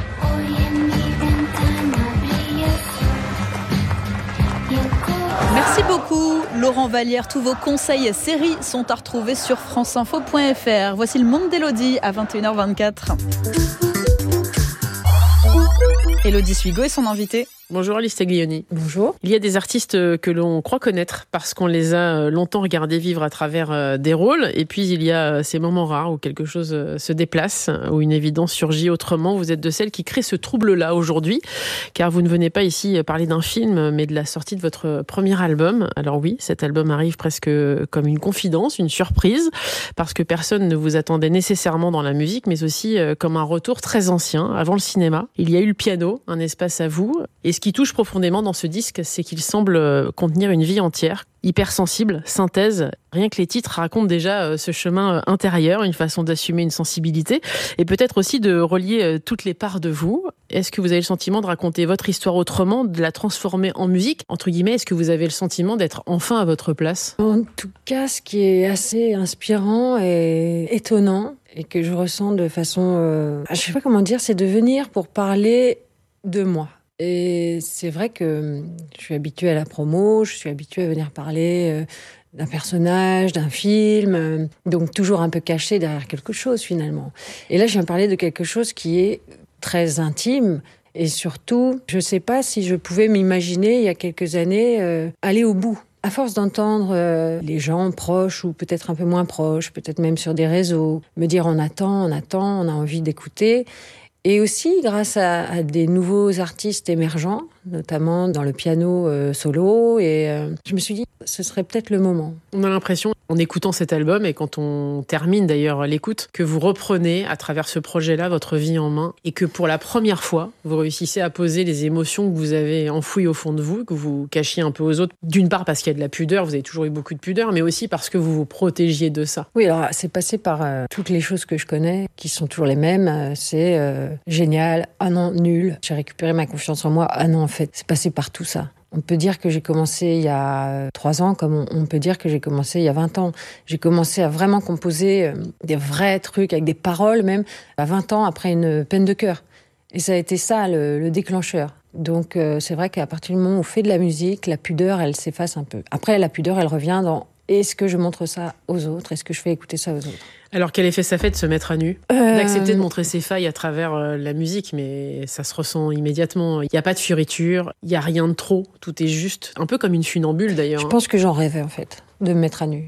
Merci beaucoup Laurent Vallière. Tous vos conseils et séries sont à retrouver sur franceinfo.fr. Voici le monde d'Élodie à 21h24. Élodie Suigo et son invité. Bonjour Alice Taglioni. Bonjour. Il y a des artistes que l'on croit connaître parce qu'on les a longtemps regardés vivre à travers des rôles. Et puis il y a ces moments rares où quelque chose se déplace, où une évidence surgit autrement. Vous êtes de celles qui créent ce trouble-là aujourd'hui, car vous ne venez pas ici parler d'un film, mais de la sortie de votre premier album. Alors oui, cet album arrive presque comme une confidence, une surprise, parce que personne ne vous attendait nécessairement dans la musique, mais aussi comme un retour très ancien, avant le cinéma. Il y a eu le piano, un espace à vous. Et ce qui touche profondément dans ce disque, c'est qu'il semble contenir une vie entière, hypersensible, synthèse. Rien que les titres racontent déjà ce chemin intérieur, une façon d'assumer une sensibilité et peut-être aussi de relier toutes les parts de vous. Est-ce que vous avez le sentiment de raconter votre histoire autrement, de la transformer en musique, entre guillemets? Est-ce que vous avez le sentiment d'être enfin à votre place? En tout cas, ce qui est assez inspirant et étonnant et que je ressens de façon... je sais pas comment dire, c'est de venir pour parler de moi. Et c'est vrai que je suis habituée à la promo, je suis habituée à venir parler d'un personnage, d'un film, donc toujours un peu caché derrière quelque chose finalement. Et là, je viens parler de quelque chose qui est très intime et surtout, je ne sais pas si je pouvais m'imaginer il y a quelques années aller au bout. À force d'entendre les gens proches ou peut-être un peu moins proches, peut-être même sur des réseaux, me dire on attend, on a envie d'écouter. Et aussi grâce à des nouveaux artistes émergents, notamment dans le piano solo. Et je me suis dit, ce serait peut-être le moment. On a l'impression, en écoutant cet album, et quand on termine d'ailleurs l'écoute, que vous reprenez à travers ce projet-là votre vie en main et que pour la première fois, vous réussissez à poser les émotions que vous avez enfouies au fond de vous, que vous cachiez un peu aux autres. D'une part parce qu'il y a de la pudeur, vous avez toujours eu beaucoup de pudeur, mais aussi parce que vous vous protégiez de ça. Oui, alors c'est passé par toutes les choses que je connais, qui sont toujours les mêmes. C'est génial, ah non, nul. J'ai récupéré ma confiance en moi, ah non, en fait, c'est passé par tout ça. On peut dire que j'ai commencé il y a 3 ans, comme on peut dire que j'ai commencé il y a 20 ans. J'ai commencé à vraiment composer des vrais trucs, avec des paroles même, à 20 ans, après une peine de cœur. Et ça a été ça, le déclencheur. Donc c'est vrai qu'à partir du moment où on fait de la musique, la pudeur, elle s'efface un peu. Après, la pudeur, elle revient dans « est-ce que je montre ça aux autres ? Est-ce que je fais écouter ça aux autres ?» Alors, quel effet ça fait de se mettre à nu, d'accepter de montrer ses failles à travers la musique, mais ça se ressent immédiatement. Il n'y a pas de fioriture, il n'y a rien de trop, tout est juste, un peu comme une funambule d'ailleurs. Je pense que j'en rêvais en fait, de me mettre à nu.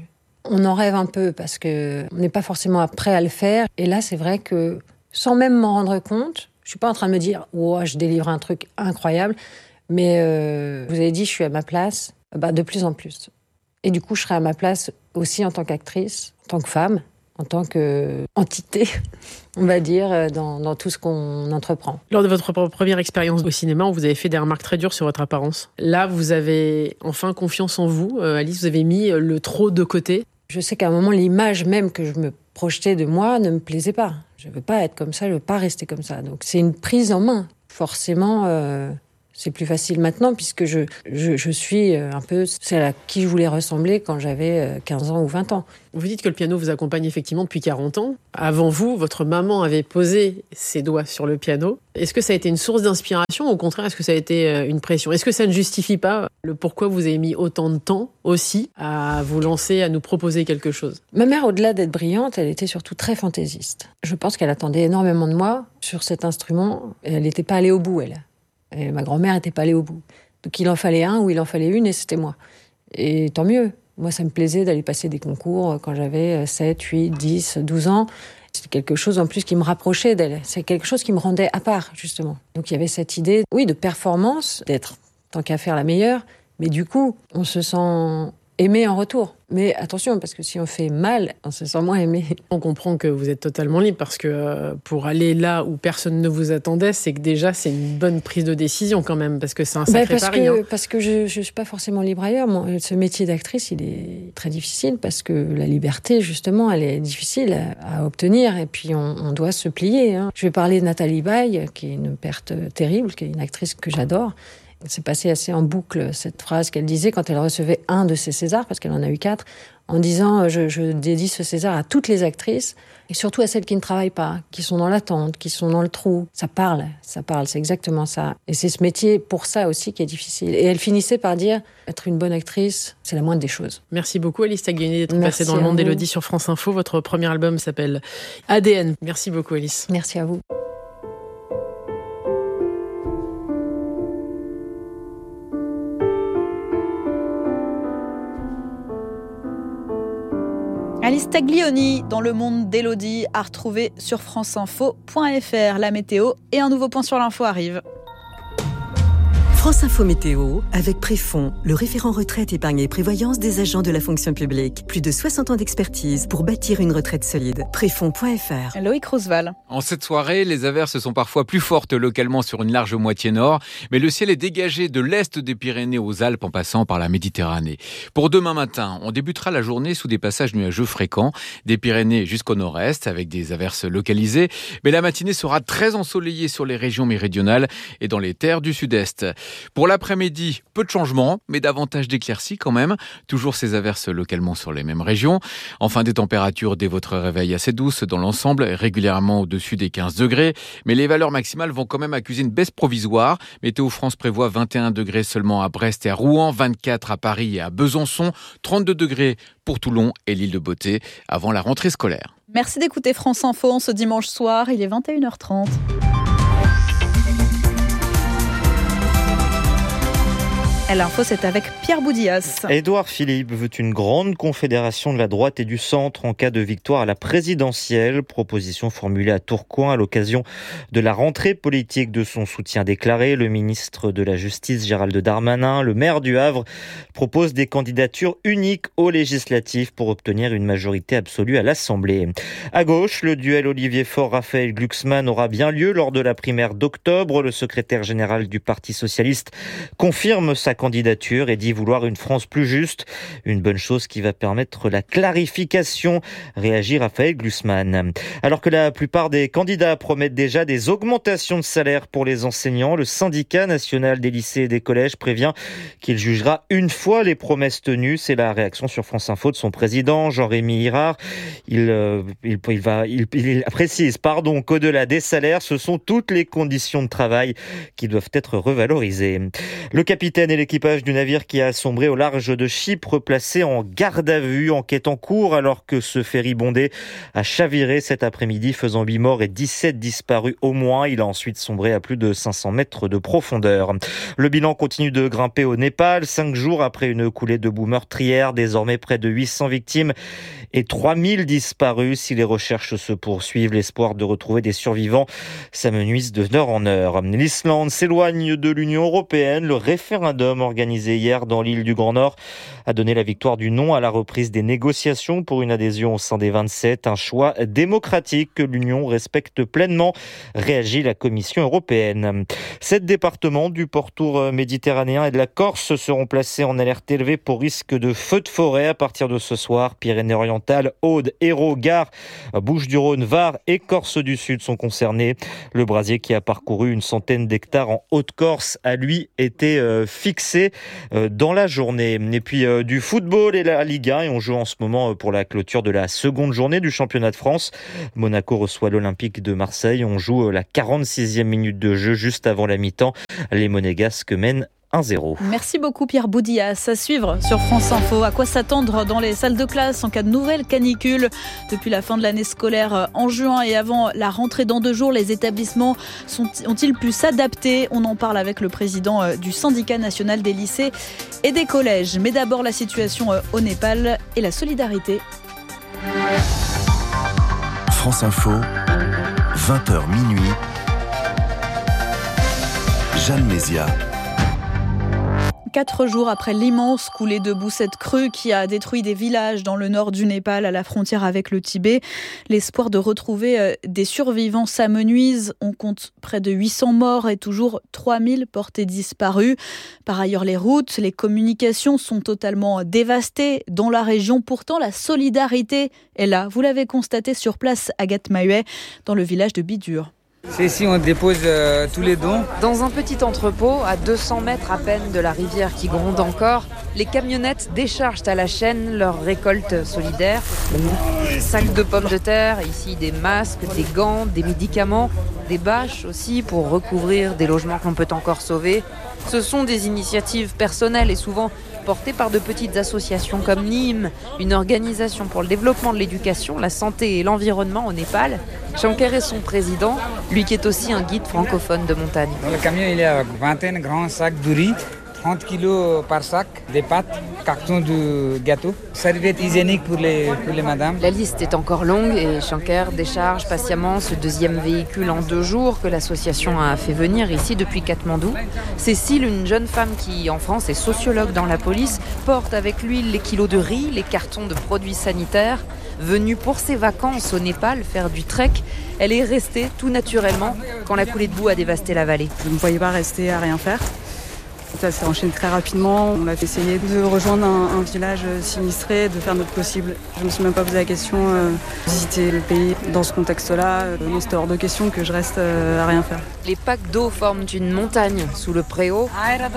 On en rêve un peu parce qu'on n'est pas forcément prêt à le faire. Et là, c'est vrai que sans même m'en rendre compte, je ne suis pas en train de me dire « Oh, je délivre un truc incroyable ». Mais vous avez dit, je suis à ma place, de plus en plus. Et du coup, je serai à ma place aussi en tant qu'actrice, en tant que femme, en tant qu'entité, on va dire, dans tout ce qu'on entreprend. Lors de votre première expérience au cinéma, on vous avez fait des remarques très dures sur votre apparence. Là, vous avez enfin confiance en vous. Alice, vous avez mis le trop de côté. Je sais qu'à un moment, l'image même que je me projetais de moi ne me plaisait pas. Je ne veux pas être comme ça, je ne veux pas rester comme ça. Donc c'est une prise en main. Forcément, c'est plus facile maintenant puisque je suis un peu celle à qui je voulais ressembler quand j'avais 15 ans ou 20 ans. Vous dites que le piano vous accompagne effectivement depuis 40 ans. Avant vous, votre maman avait posé ses doigts sur le piano. Est-ce que ça a été une source d'inspiration ou au contraire, est-ce que ça a été une pression ? Est-ce que ça ne justifie pas le pourquoi vous avez mis autant de temps aussi à vous lancer, à nous proposer quelque chose ? Ma mère, au-delà d'être brillante, elle était surtout très fantaisiste. Je pense qu'elle attendait énormément de moi sur cet instrument et elle n'était pas allée au bout, elle. Et ma grand-mère n'était pas allée au bout. Donc il en fallait un ou il en fallait une et c'était moi. Et tant mieux. Moi, ça me plaisait d'aller passer des concours quand j'avais 7, 8, 10, 12 ans. C'était quelque chose en plus qui me rapprochait d'elle. C'est quelque chose qui me rendait à part, justement. Donc il y avait cette idée, oui, de performance, d'être, tant qu'à faire, la meilleure. Mais du coup, on se sent aimé en retour. Mais attention, parce que si on fait mal, on se sent moins aimé. On comprend que vous êtes totalement libre parce que pour aller là où personne ne vous attendait, c'est que déjà c'est une bonne prise de décision quand même, parce que c'est un sacré pari. Parce que je suis pas forcément libre ailleurs. Ce métier d'actrice, il est très difficile parce que la liberté, justement, elle est difficile à obtenir et puis on doit se plier. Je vais parler de Nathalie Baye, qui est une perte terrible, qui est une actrice que j'adore. C'est passé assez en boucle, cette phrase qu'elle disait quand elle recevait un de ses Césars, parce qu'elle en a eu 4, en disant je dédie ce César à toutes les actrices, et surtout à celles qui ne travaillent pas, qui sont dans l'attente, qui sont dans le trou. Ça parle, c'est exactement ça. Et c'est ce métier, pour ça aussi, qui est difficile. Et elle finissait par dire, être une bonne actrice, c'est la moindre des choses. Merci beaucoup Alice Taglioni d'être passée dans le monde d'Élodie sur France Info. Votre premier album s'appelle ADN. Merci beaucoup Alice. Merci à vous. Alice Taglioni dans le monde d'Élodie à retrouver sur franceinfo.fr. La météo et un nouveau point sur l'info arrive. France Info Météo, avec Préfond, le référent retraite, épargne et prévoyance des agents de la fonction publique. Plus de 60 ans d'expertise pour bâtir une retraite solide. Préfond.fr. Loïc Roosevelt. En cette soirée, les averses sont parfois plus fortes localement sur une large moitié nord, mais le ciel est dégagé de l'est des Pyrénées aux Alpes en passant par la Méditerranée. Pour demain matin, on débutera la journée sous des passages nuageux fréquents, des Pyrénées jusqu'au nord-est avec des averses localisées, mais la matinée sera très ensoleillée sur les régions méridionales et dans les terres du sud-est. Pour l'après-midi, peu de changements, mais davantage d'éclaircies quand même. Toujours ces averses localement sur les mêmes régions. Enfin, des températures dès votre réveil assez douces dans l'ensemble, régulièrement au-dessus des 15 degrés. Mais les valeurs maximales vont quand même accuser une baisse provisoire. Météo France prévoit 21 degrés seulement à Brest et à Rouen, 24 à Paris et à Besançon, 32 degrés pour Toulon et l'île de Beauté avant la rentrée scolaire. Merci d'écouter France Info ce dimanche soir, il est 21h30. L'info, c'est avec Pierre Boudillas. Édouard Philippe veut une grande confédération de la droite et du centre en cas de victoire à la présidentielle. Proposition formulée à Tourcoing à l'occasion de la rentrée politique de son soutien déclaré. Le ministre de la Justice, Gérald Darmanin, le maire du Havre, propose des candidatures uniques aux législatives pour obtenir une majorité absolue à l'Assemblée. À gauche, le duel Olivier Faure-Raphaël Glucksmann aura bien lieu lors de la primaire d'octobre. Le secrétaire général du Parti socialiste confirme sa candidature et dit vouloir une France plus juste. Une bonne chose qui va permettre la clarification, réagit Raphaël Glucksmann. Alors que la plupart des candidats promettent déjà des augmentations de salaire pour les enseignants, le syndicat national des lycées et des collèges prévient qu'il jugera une fois les promesses tenues. C'est la réaction sur France Info de son président, Jean-Rémy Hirard. Il précise qu'au-delà des salaires, ce sont toutes les conditions de travail qui doivent être revalorisées. Le capitaine électrique l'équipage du navire qui a sombré au large de Chypre placé en garde à vue. Enquête en cours alors que ce ferry bondé a chaviré cet après-midi, faisant 8 morts et 17 disparus au moins. Il a ensuite sombré à plus de 500 mètres de profondeur. Le bilan continue de grimper au Népal, 5 jours après une coulée de boue meurtrière. Désormais près de 800 victimes et 3000 disparus. Si les recherches se poursuivent, l'espoir de retrouver des survivants s'amenuise de heure en heure. L'Islande s'éloigne de l'Union européenne. Le référendum organisé hier dans l'île du Grand Nord a donné la victoire du non à la reprise des négociations pour une adhésion au sein des 27. Un choix démocratique que l'Union respecte pleinement, réagit la Commission européenne. 7 départements du pourtour méditerranéen et de la Corse seront placés en alerte élevée pour risque de feux de forêt à partir de ce soir. Pyrénées-Orientales, Aude, Hérault, Gard, Bouches-du-Rhône, Var et Corse du Sud sont concernés. Le brasier qui a parcouru une centaine d'hectares en Haute-Corse a lui été fixé dans la journée. Et puis du football et la Ligue 1 et on joue en ce moment pour la clôture de la seconde journée du championnat de France. Monaco reçoit l'Olympique de Marseille. On joue la 46e minute de jeu juste avant la mi-temps. Les Monégasques mènent 1-0. Merci beaucoup Pierre Boudias. À suivre sur France Info. À quoi s'attendre dans les salles de classe en cas de nouvelle canicule? Depuis la fin de l'année scolaire en juin et avant la rentrée dans 2 jours, les établissements ont-ils pu s'adapter? On en parle avec le président du syndicat national des lycées et des collèges. Mais d'abord la situation au Népal et la solidarité. France Info, 20h minuit. Jeanne Mézia. 4 jours après l'immense coulée de boue, cette crue qui a détruit des villages dans le nord du Népal à la frontière avec le Tibet, l'espoir de retrouver des survivants s'amenuise. On compte près de 800 morts et toujours 3000 portés disparus. Par ailleurs, les routes, les communications sont totalement dévastées dans la région. Pourtant, la solidarité est là. Vous l'avez constaté sur place, Agathe Mahuet, dans le village de Bidur. C'est ici on dépose tous les dons. Dans un petit entrepôt, à 200 mètres à peine de la rivière qui gronde encore, les camionnettes déchargent à la chaîne leur récolte solidaire. Des sacs de pommes de terre, ici des masques, des gants, des médicaments, des bâches aussi pour recouvrir des logements qu'on peut encore sauver. Ce sont des initiatives personnelles et souvent portées par de petites associations comme Nîmes, une organisation pour le développement de l'éducation, la santé et l'environnement au Népal. Shankar est son président, lui qui est aussi un guide francophone de montagne. Dans le camion, il y a 21 grands sacs de riz, 30 kilos par sac, des pâtes, cartons de gâteaux, serviettes hygiéniques pour les madames. La liste est encore longue et Shankar décharge patiemment ce 2e véhicule en 2 jours que l'association a fait venir ici depuis Katmandou. Cécile, une jeune femme qui en France est sociologue dans la police, porte avec lui les kilos de riz, les cartons de produits sanitaires. Venue pour ses vacances au Népal faire du trek, elle est restée tout naturellement quand la coulée de boue a dévasté la vallée. Je ne me voyais pas rester à rien faire. Ça s'est enchaîné très rapidement. On a essayé de rejoindre un village sinistré, de faire notre possible. Je ne me suis même pas posé la question visiter le pays dans ce contexte-là. Non, c'était hors de question que je reste à rien faire. Les packs d'eau forment une montagne sous le préau.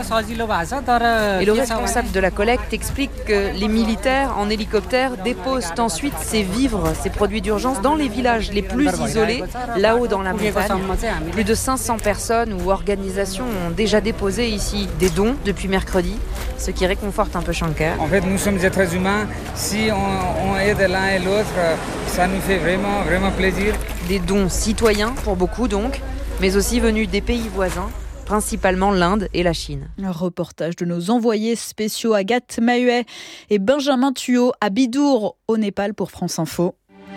Et le responsable de la collecte explique que les militaires en hélicoptère déposent ensuite ces vivres, ces produits d'urgence dans les villages les plus isolés, là-haut dans la montagne. Plus de 500 personnes ou organisations ont déjà déposé ici des dons depuis mercredi, ce qui réconforte un peu Shankar. En fait, nous sommes des êtres humains. Si on aide l'un et l'autre, ça nous fait vraiment, vraiment plaisir. Des dons citoyens pour beaucoup donc, mais aussi venus des pays voisins, principalement l'Inde et la Chine. Un reportage de nos envoyés spéciaux Agathe Mahuet et Benjamin Thuot à Bidour au Népal pour France Info.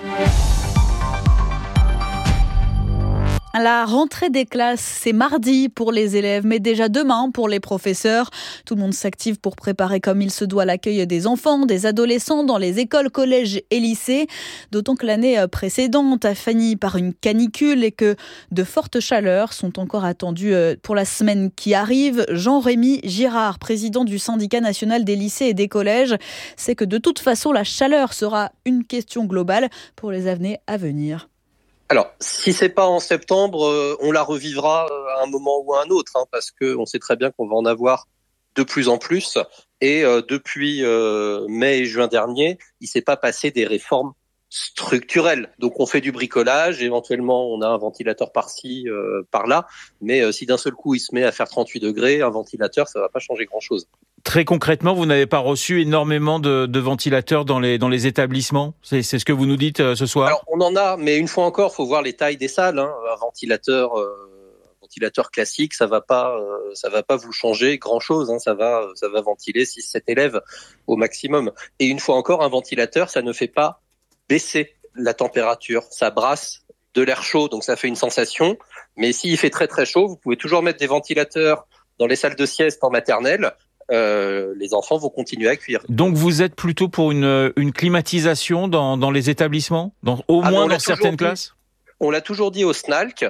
La rentrée des classes, c'est mardi pour les élèves, mais déjà demain pour les professeurs. Tout le monde s'active pour préparer comme il se doit l'accueil des enfants, des adolescents dans les écoles, collèges et lycées. D'autant que l'année précédente a fini par une canicule et que de fortes chaleurs sont encore attendues pour la semaine qui arrive. Jean-Rémy Girard, président du syndicat national des lycées et des collèges, sait que de toute façon la chaleur sera une question globale pour les années à venir. Alors, si c'est pas en septembre, on la revivra à un moment ou à un autre, parce qu'on sait très bien qu'on va en avoir de plus en plus. Et depuis mai et juin dernier, il s'est pas passé des réformes structurel. Donc on fait du bricolage, éventuellement on a un ventilateur par-ci, par-là, mais si d'un seul coup il se met à faire 38 degrés, un ventilateur, ça va pas changer grand-chose. Très concrètement, vous n'avez pas reçu énormément de ventilateurs dans les établissements ? C'est ce que vous nous dites ce soir ? Alors on en a, mais une fois encore, faut voir les tailles des salles. Un ventilateur classique, ça va pas vous changer grand-chose. Ça va ventiler 6-7 élèves au maximum. Et une fois encore, un ventilateur, ça ne fait pas baisser la température. Ça brasse de l'air chaud, donc ça fait une sensation. Mais s'il fait très très chaud, vous pouvez toujours mettre des ventilateurs dans les salles de sieste en maternelle. Les enfants vont continuer à cuire. Donc vous êtes plutôt pour une climatisation dans les établissements, au moins dans certaines classes ? On l'a toujours dit au SNALC.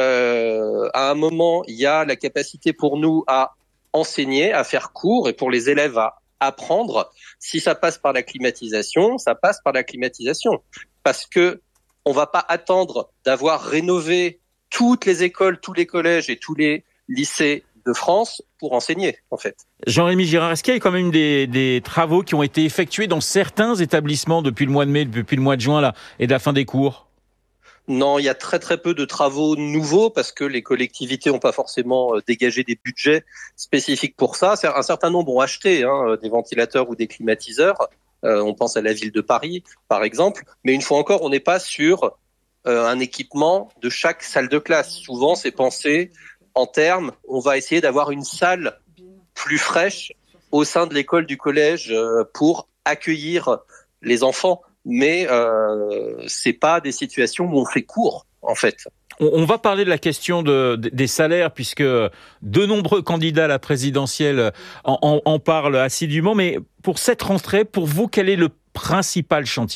À un moment, il y a la capacité pour nous à enseigner, à faire cours, et pour les élèves à apprendre. Si ça passe par la climatisation, ça passe par la climatisation. Parce que on va pas attendre d'avoir rénové toutes les écoles, tous les collèges et tous les lycées de France pour enseigner, en fait. Jean-Rémy Girard, est-ce qu'il y a quand même des travaux qui ont été effectués dans certains établissements depuis le mois de mai, depuis le mois de juin là, et de la fin des cours ? Non, il y a très très peu de travaux nouveaux parce que les collectivités n'ont pas forcément dégagé des budgets spécifiques pour ça. Un certain nombre ont acheté des ventilateurs ou des climatiseurs. On pense à la ville de Paris, par exemple. Mais une fois encore, on n'est pas sur un équipement de chaque salle de classe. Souvent, c'est pensé en termes, on va essayer d'avoir une salle plus fraîche au sein de l'école, du collège, pour accueillir les enfants. Mais c'est pas des situations où on fait cours, en fait. On va parler de la question des salaires, puisque de nombreux candidats à la présidentielle en parlent assidûment. Mais pour cette rentrée, pour vous, quel est le principal chantier ?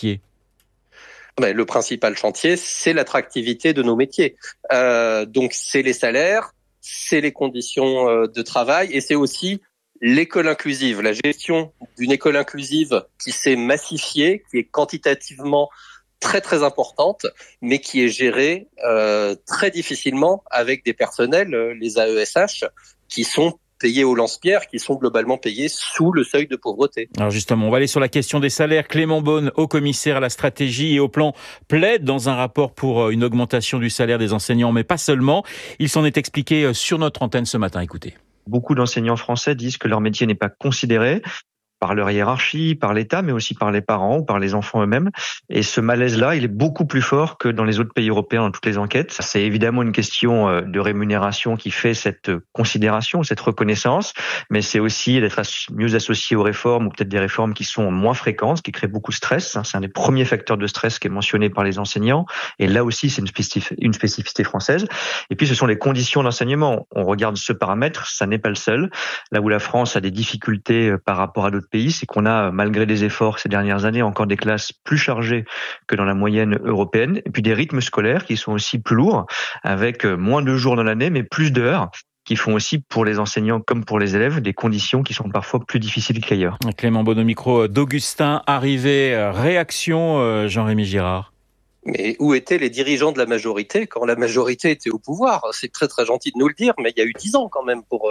Le principal chantier, c'est l'attractivité de nos métiers. Donc, c'est les salaires, c'est les conditions de travail, et c'est aussi l'école inclusive, la gestion d'une école inclusive qui s'est massifiée, qui est quantitativement très très importante, mais qui est gérée très difficilement avec des personnels, les AESH, qui sont payés au lance-pierre, qui sont globalement payés sous le seuil de pauvreté. Alors justement, on va aller sur la question des salaires. Clément Beaune, haut-commissaire à la stratégie et au plan, plaide dans un rapport pour une augmentation du salaire des enseignants, mais pas seulement. Il s'en est expliqué sur notre antenne ce matin. Écoutez. Beaucoup d'enseignants français disent que leur métier n'est pas considéré par leur hiérarchie, par l'État, mais aussi par les parents ou par les enfants eux-mêmes. Et ce malaise-là, il est beaucoup plus fort que dans les autres pays européens dans toutes les enquêtes. C'est évidemment une question de rémunération qui fait cette considération, cette reconnaissance, mais c'est aussi d'être mieux associé aux réformes ou peut-être des réformes qui sont moins fréquentes, ce qui crée beaucoup de stress. C'est un des premiers facteurs de stress qui est mentionné par les enseignants. Et là aussi, c'est une spécificité française. Et puis, ce sont les conditions d'enseignement. On regarde ce paramètre, ça n'est pas le seul. Là où la France a des difficultés par rapport à d'autres pays, c'est qu'on a, malgré des efforts ces dernières années, encore des classes plus chargées que dans la moyenne européenne, et puis des rythmes scolaires qui sont aussi plus lourds, avec moins de jours dans l'année, mais plus d'heures, qui font aussi pour les enseignants comme pour les élèves des conditions qui sont parfois plus difficiles qu'ailleurs. Clément Beaune au micro d'Augustin Arrivé. Réaction, Jean-Rémy Girard. Mais où étaient les dirigeants de la majorité quand la majorité était au pouvoir ? C'est très très gentil de nous le dire, mais il y a eu 10 ans quand même pour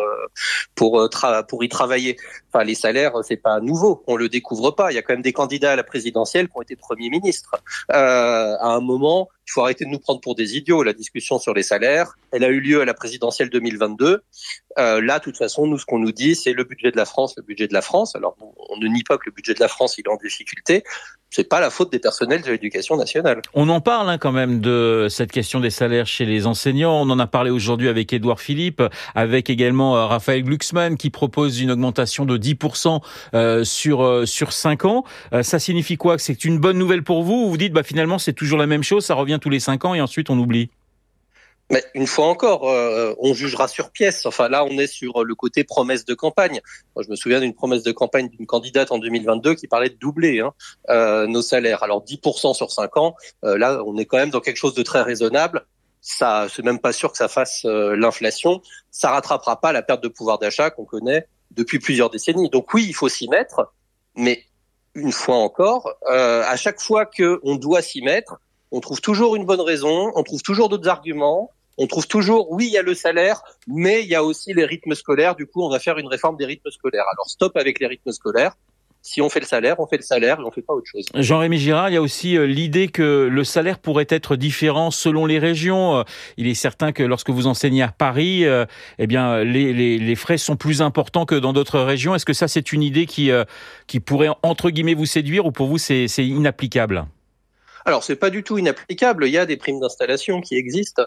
y travailler. Enfin, les salaires, c'est pas nouveau, on le découvre pas. Il y a quand même des candidats à la présidentielle qui ont été premiers ministres. À un moment, il faut arrêter de nous prendre pour des idiots. La discussion sur les salaires, elle a eu lieu à la présidentielle 2022. Là, de toute façon, nous, ce qu'on nous dit, c'est le budget de la France, le budget de la France. Alors, on ne nie pas que le budget de la France, il est en difficulté. C'est pas la faute des personnels de l'éducation nationale. On en parle quand même de cette question des salaires chez les enseignants. On en a parlé aujourd'hui avec Édouard Philippe, avec également Raphaël Glucksmann qui propose une augmentation de 10% sur 5 ans. Ça signifie quoi ? Que c'est une bonne nouvelle pour vous ? Ou vous dites finalement c'est toujours la même chose, ça revient tous les 5 ans et ensuite on oublie ? Mais une fois encore, on jugera sur pièce. Enfin là, on est sur le côté promesse de campagne. Moi, je me souviens d'une promesse de campagne d'une candidate en 2022 qui parlait de doubler nos salaires. Alors 10% sur 5 ans, là, on est quand même dans quelque chose de très raisonnable. Ça, c'est même pas sûr que ça fasse l'inflation. Ça rattrapera pas la perte de pouvoir d'achat qu'on connaît depuis plusieurs décennies. Donc oui, il faut s'y mettre, mais une fois encore, à chaque fois qu'on doit s'y mettre, on trouve toujours une bonne raison, on trouve toujours d'autres arguments, on trouve toujours, oui, il y a le salaire, mais il y a aussi les rythmes scolaires, du coup, on va faire une réforme des rythmes scolaires. Alors, stop avec les rythmes scolaires, Si on fait le salaire, on fait le salaire et on fait pas autre chose. Jean-Rémy Girard, il y a aussi l'idée que le salaire pourrait être différent selon les régions. Il est certain que lorsque vous enseignez à Paris, eh bien, les frais sont plus importants que dans d'autres régions. Est-ce que ça, c'est une idée qui pourrait, entre guillemets, vous séduire ou pour vous, c'est inapplicable ? Alors, c'est pas du tout inapplicable. Il y a des primes d'installation qui existent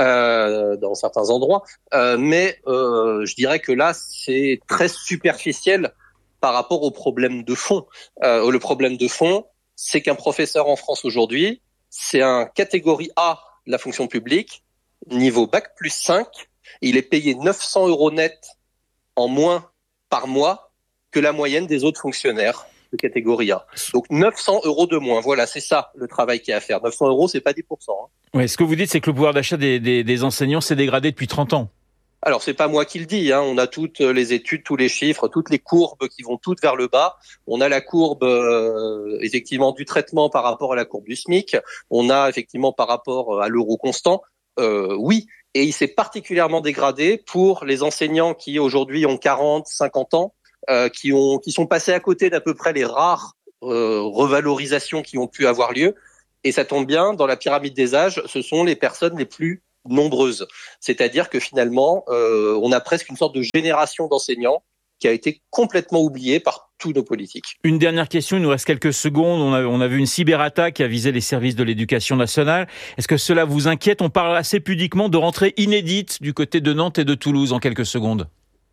dans certains endroits, mais je dirais que là, c'est très superficiel par rapport au problème de fond. Le problème de fond, c'est qu'un professeur en France aujourd'hui, c'est un catégorie A de la fonction publique, niveau bac plus 5. Il est payé 900 € net en moins par mois que la moyenne des autres fonctionnaires de catégorie A. Donc 900 € de moins. Voilà, c'est ça le travail qu'il y a à faire. 900 €, c'est pas 10%. Ouais, ce que vous dites, c'est que le pouvoir d'achat des enseignants s'est dégradé depuis 30 ans. Alors, c'est pas moi qui le dis, on a toutes les études, tous les chiffres, toutes les courbes qui vont toutes vers le bas. On a la courbe, effectivement, du traitement par rapport à la courbe du SMIC. On a, effectivement, par rapport à l'euro constant. Oui. Et il s'est particulièrement dégradé pour les enseignants qui, aujourd'hui, ont 40, 50 ans, qui sont passés à côté d'à peu près les rares revalorisations qui ont pu avoir lieu. Et ça tombe bien, dans la pyramide des âges, ce sont les personnes les plus nombreuses. C'est-à-dire que finalement, on a presque une sorte de génération d'enseignants qui a été complètement oubliée par tous nos politiques. Une dernière question, il nous reste quelques secondes. On a vu une cyberattaque qui a visé les services de l'éducation nationale. Est-ce que cela vous inquiète ? On parle assez pudiquement de rentrée inédite du côté de Nantes et de Toulouse en quelques secondes.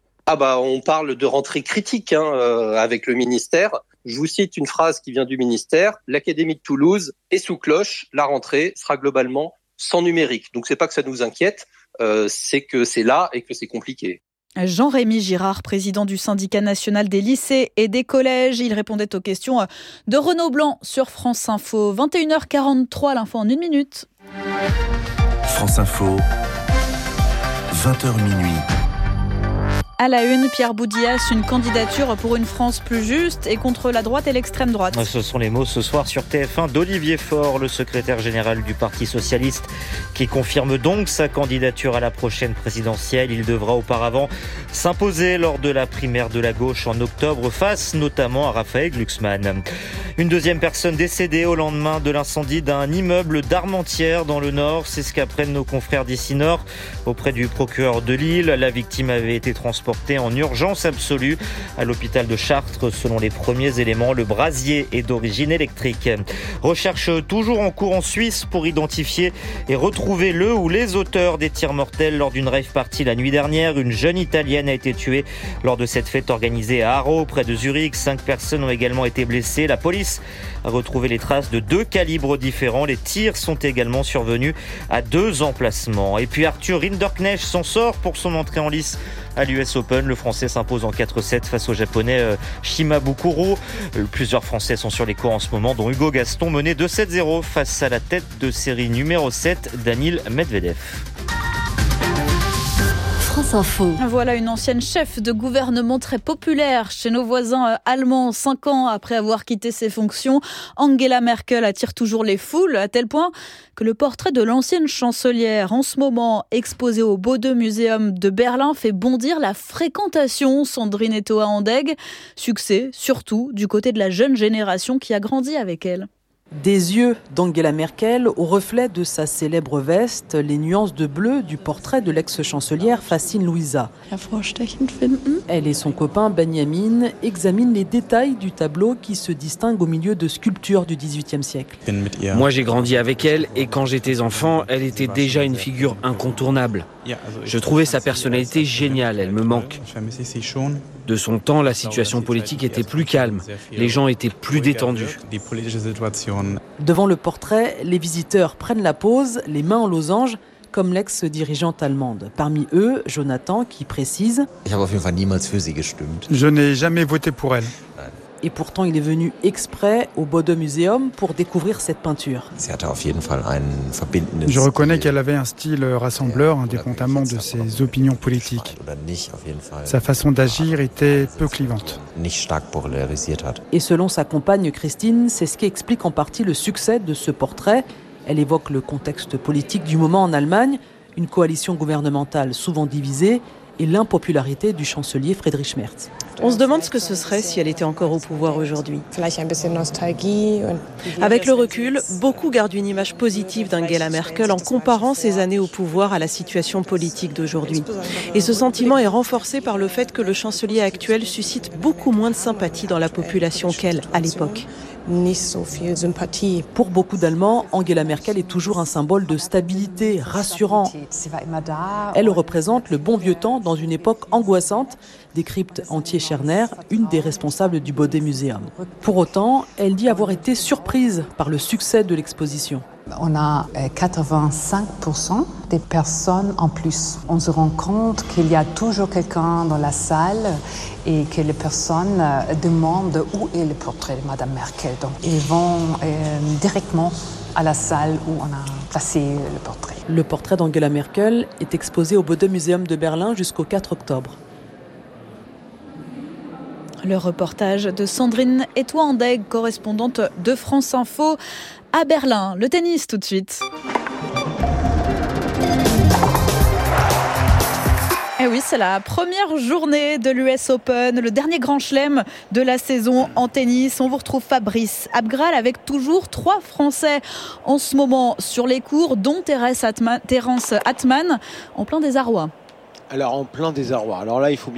On parle de rentrée critique avec le ministère. Je vous cite une phrase qui vient du ministère. L'Académie de Toulouse est sous cloche. La rentrée sera globalement sans numérique. Donc c'est pas que ça nous inquiète, c'est que c'est là et que c'est compliqué. Jean-Rémy Girard, président du syndicat national des lycées et des collèges. Il répondait aux questions de Renaud Blanc sur France Info. 21h43, l'info en 1 minute. France Info, 20h minuit. À la une, Pierre Boudias, une candidature pour une France plus juste et contre la droite et l'extrême droite. Ce sont les mots ce soir sur TF1 d'Olivier Faure, le secrétaire général du Parti socialiste, qui confirme donc sa candidature à la prochaine présidentielle. Il devra auparavant s'imposer lors de la primaire de la gauche en octobre, face notamment à Raphaël Glucksmann. Une deuxième personne décédée au lendemain de l'incendie d'un immeuble d'Armentières dans le Nord. C'est ce qu'apprennent nos confrères d'ici Nord auprès du procureur de Lille. La victime avait été transportée en urgence absolue à l'hôpital de Chartres. Selon les premiers éléments, le brasier est d'origine électrique. Recherche toujours en cours en Suisse pour identifier et retrouver le ou les auteurs des tirs mortels lors d'une rave party la nuit dernière. Une jeune Italienne a été tuée lors de cette fête organisée à Haro, près de Zurich. 5 personnes ont également été blessées. La police a retrouvé les traces de 2 calibres différents. Les tirs sont également survenus à 2 emplacements. Et puis Arthur Rinderknecht s'en sort pour son entrée en lice à l'US Open. Le Français s'impose en 4-7 face au Japonais Shima Bukuro. Plusieurs Français sont sur les cours en ce moment, dont Hugo Gaston, mené 2-7-0 face à la tête de série numéro 7, Daniil Medvedev. France Info. Voilà une ancienne chef de gouvernement très populaire chez nos voisins allemands. 5 ans après avoir quitté ses fonctions, Angela Merkel attire toujours les foules, à tel point que le portrait de l'ancienne chancelière, en ce moment exposé au Bode Museum de Berlin, fait bondir la fréquentation. Sandrine Etoa-Andegg. Succès, surtout, du côté de la jeune génération qui a grandi avec elle. Des yeux d'Angela Merkel au reflet de sa célèbre veste, les nuances de bleu du portrait de l'ex-chancelière fascinent Louisa. Elle et son copain Benjamin examinent les détails du tableau qui se distingue au milieu de sculptures du XVIIIe siècle. Moi j'ai grandi avec elle et quand j'étais enfant, elle était déjà une figure incontournable. Je trouvais sa personnalité géniale, elle me manque. De son temps, la situation politique était plus calme, les gens étaient plus détendus. Devant le portrait, les visiteurs prennent la pose, les mains en losange, comme l'ex-dirigeante allemande. Parmi eux, Jonathan, qui précise « Je n'ai jamais voté pour elle. » Et pourtant, il est venu exprès au Bode Museum pour découvrir cette peinture. Je reconnais qu'elle avait un style rassembleur, indépendamment de ses opinions politiques. Sa façon d'agir était peu clivante. Et selon sa compagne Christine, c'est ce qui explique en partie le succès de ce portrait. Elle évoque le contexte politique du moment en Allemagne, une coalition gouvernementale souvent divisée et l'impopularité du chancelier Friedrich Merz. On se demande ce que ce serait si elle était encore au pouvoir aujourd'hui. Avec le recul, beaucoup gardent une image positive d'Angela Merkel en comparant ses années au pouvoir à la situation politique d'aujourd'hui. Et ce sentiment est renforcé par le fait que le chancelier actuel suscite beaucoup moins de sympathie dans la population qu'elle, à l'époque. Pour beaucoup d'Allemands, Angela Merkel est toujours un symbole de stabilité rassurant. Elle représente le bon vieux temps dans une époque angoissante, décrypte Antje Scherner, une des responsables du Bode Museum. Pour autant, elle dit avoir été surprise par le succès de l'exposition. On a 85% des personnes en plus. On se rend compte qu'il y a toujours quelqu'un dans la salle et que les personnes demandent où est le portrait de Madame Merkel. Donc ils vont directement à la salle où on a placé le portrait. Le portrait d'Angela Merkel est exposé au Bode Museum de Berlin jusqu'au 4 octobre. Le reportage de Sandrine Etoile-Andeg, correspondante de France Info à Berlin. Le tennis tout de suite. Et oui, c'est la première journée de l'US Open, le dernier grand chelem de la saison en tennis. On vous retrouve Fabrice Abgral avec toujours 3 Français en ce moment sur les cours, dont Terence Atman en plein désarroi. Alors en plein désarroi. Alors là, il faut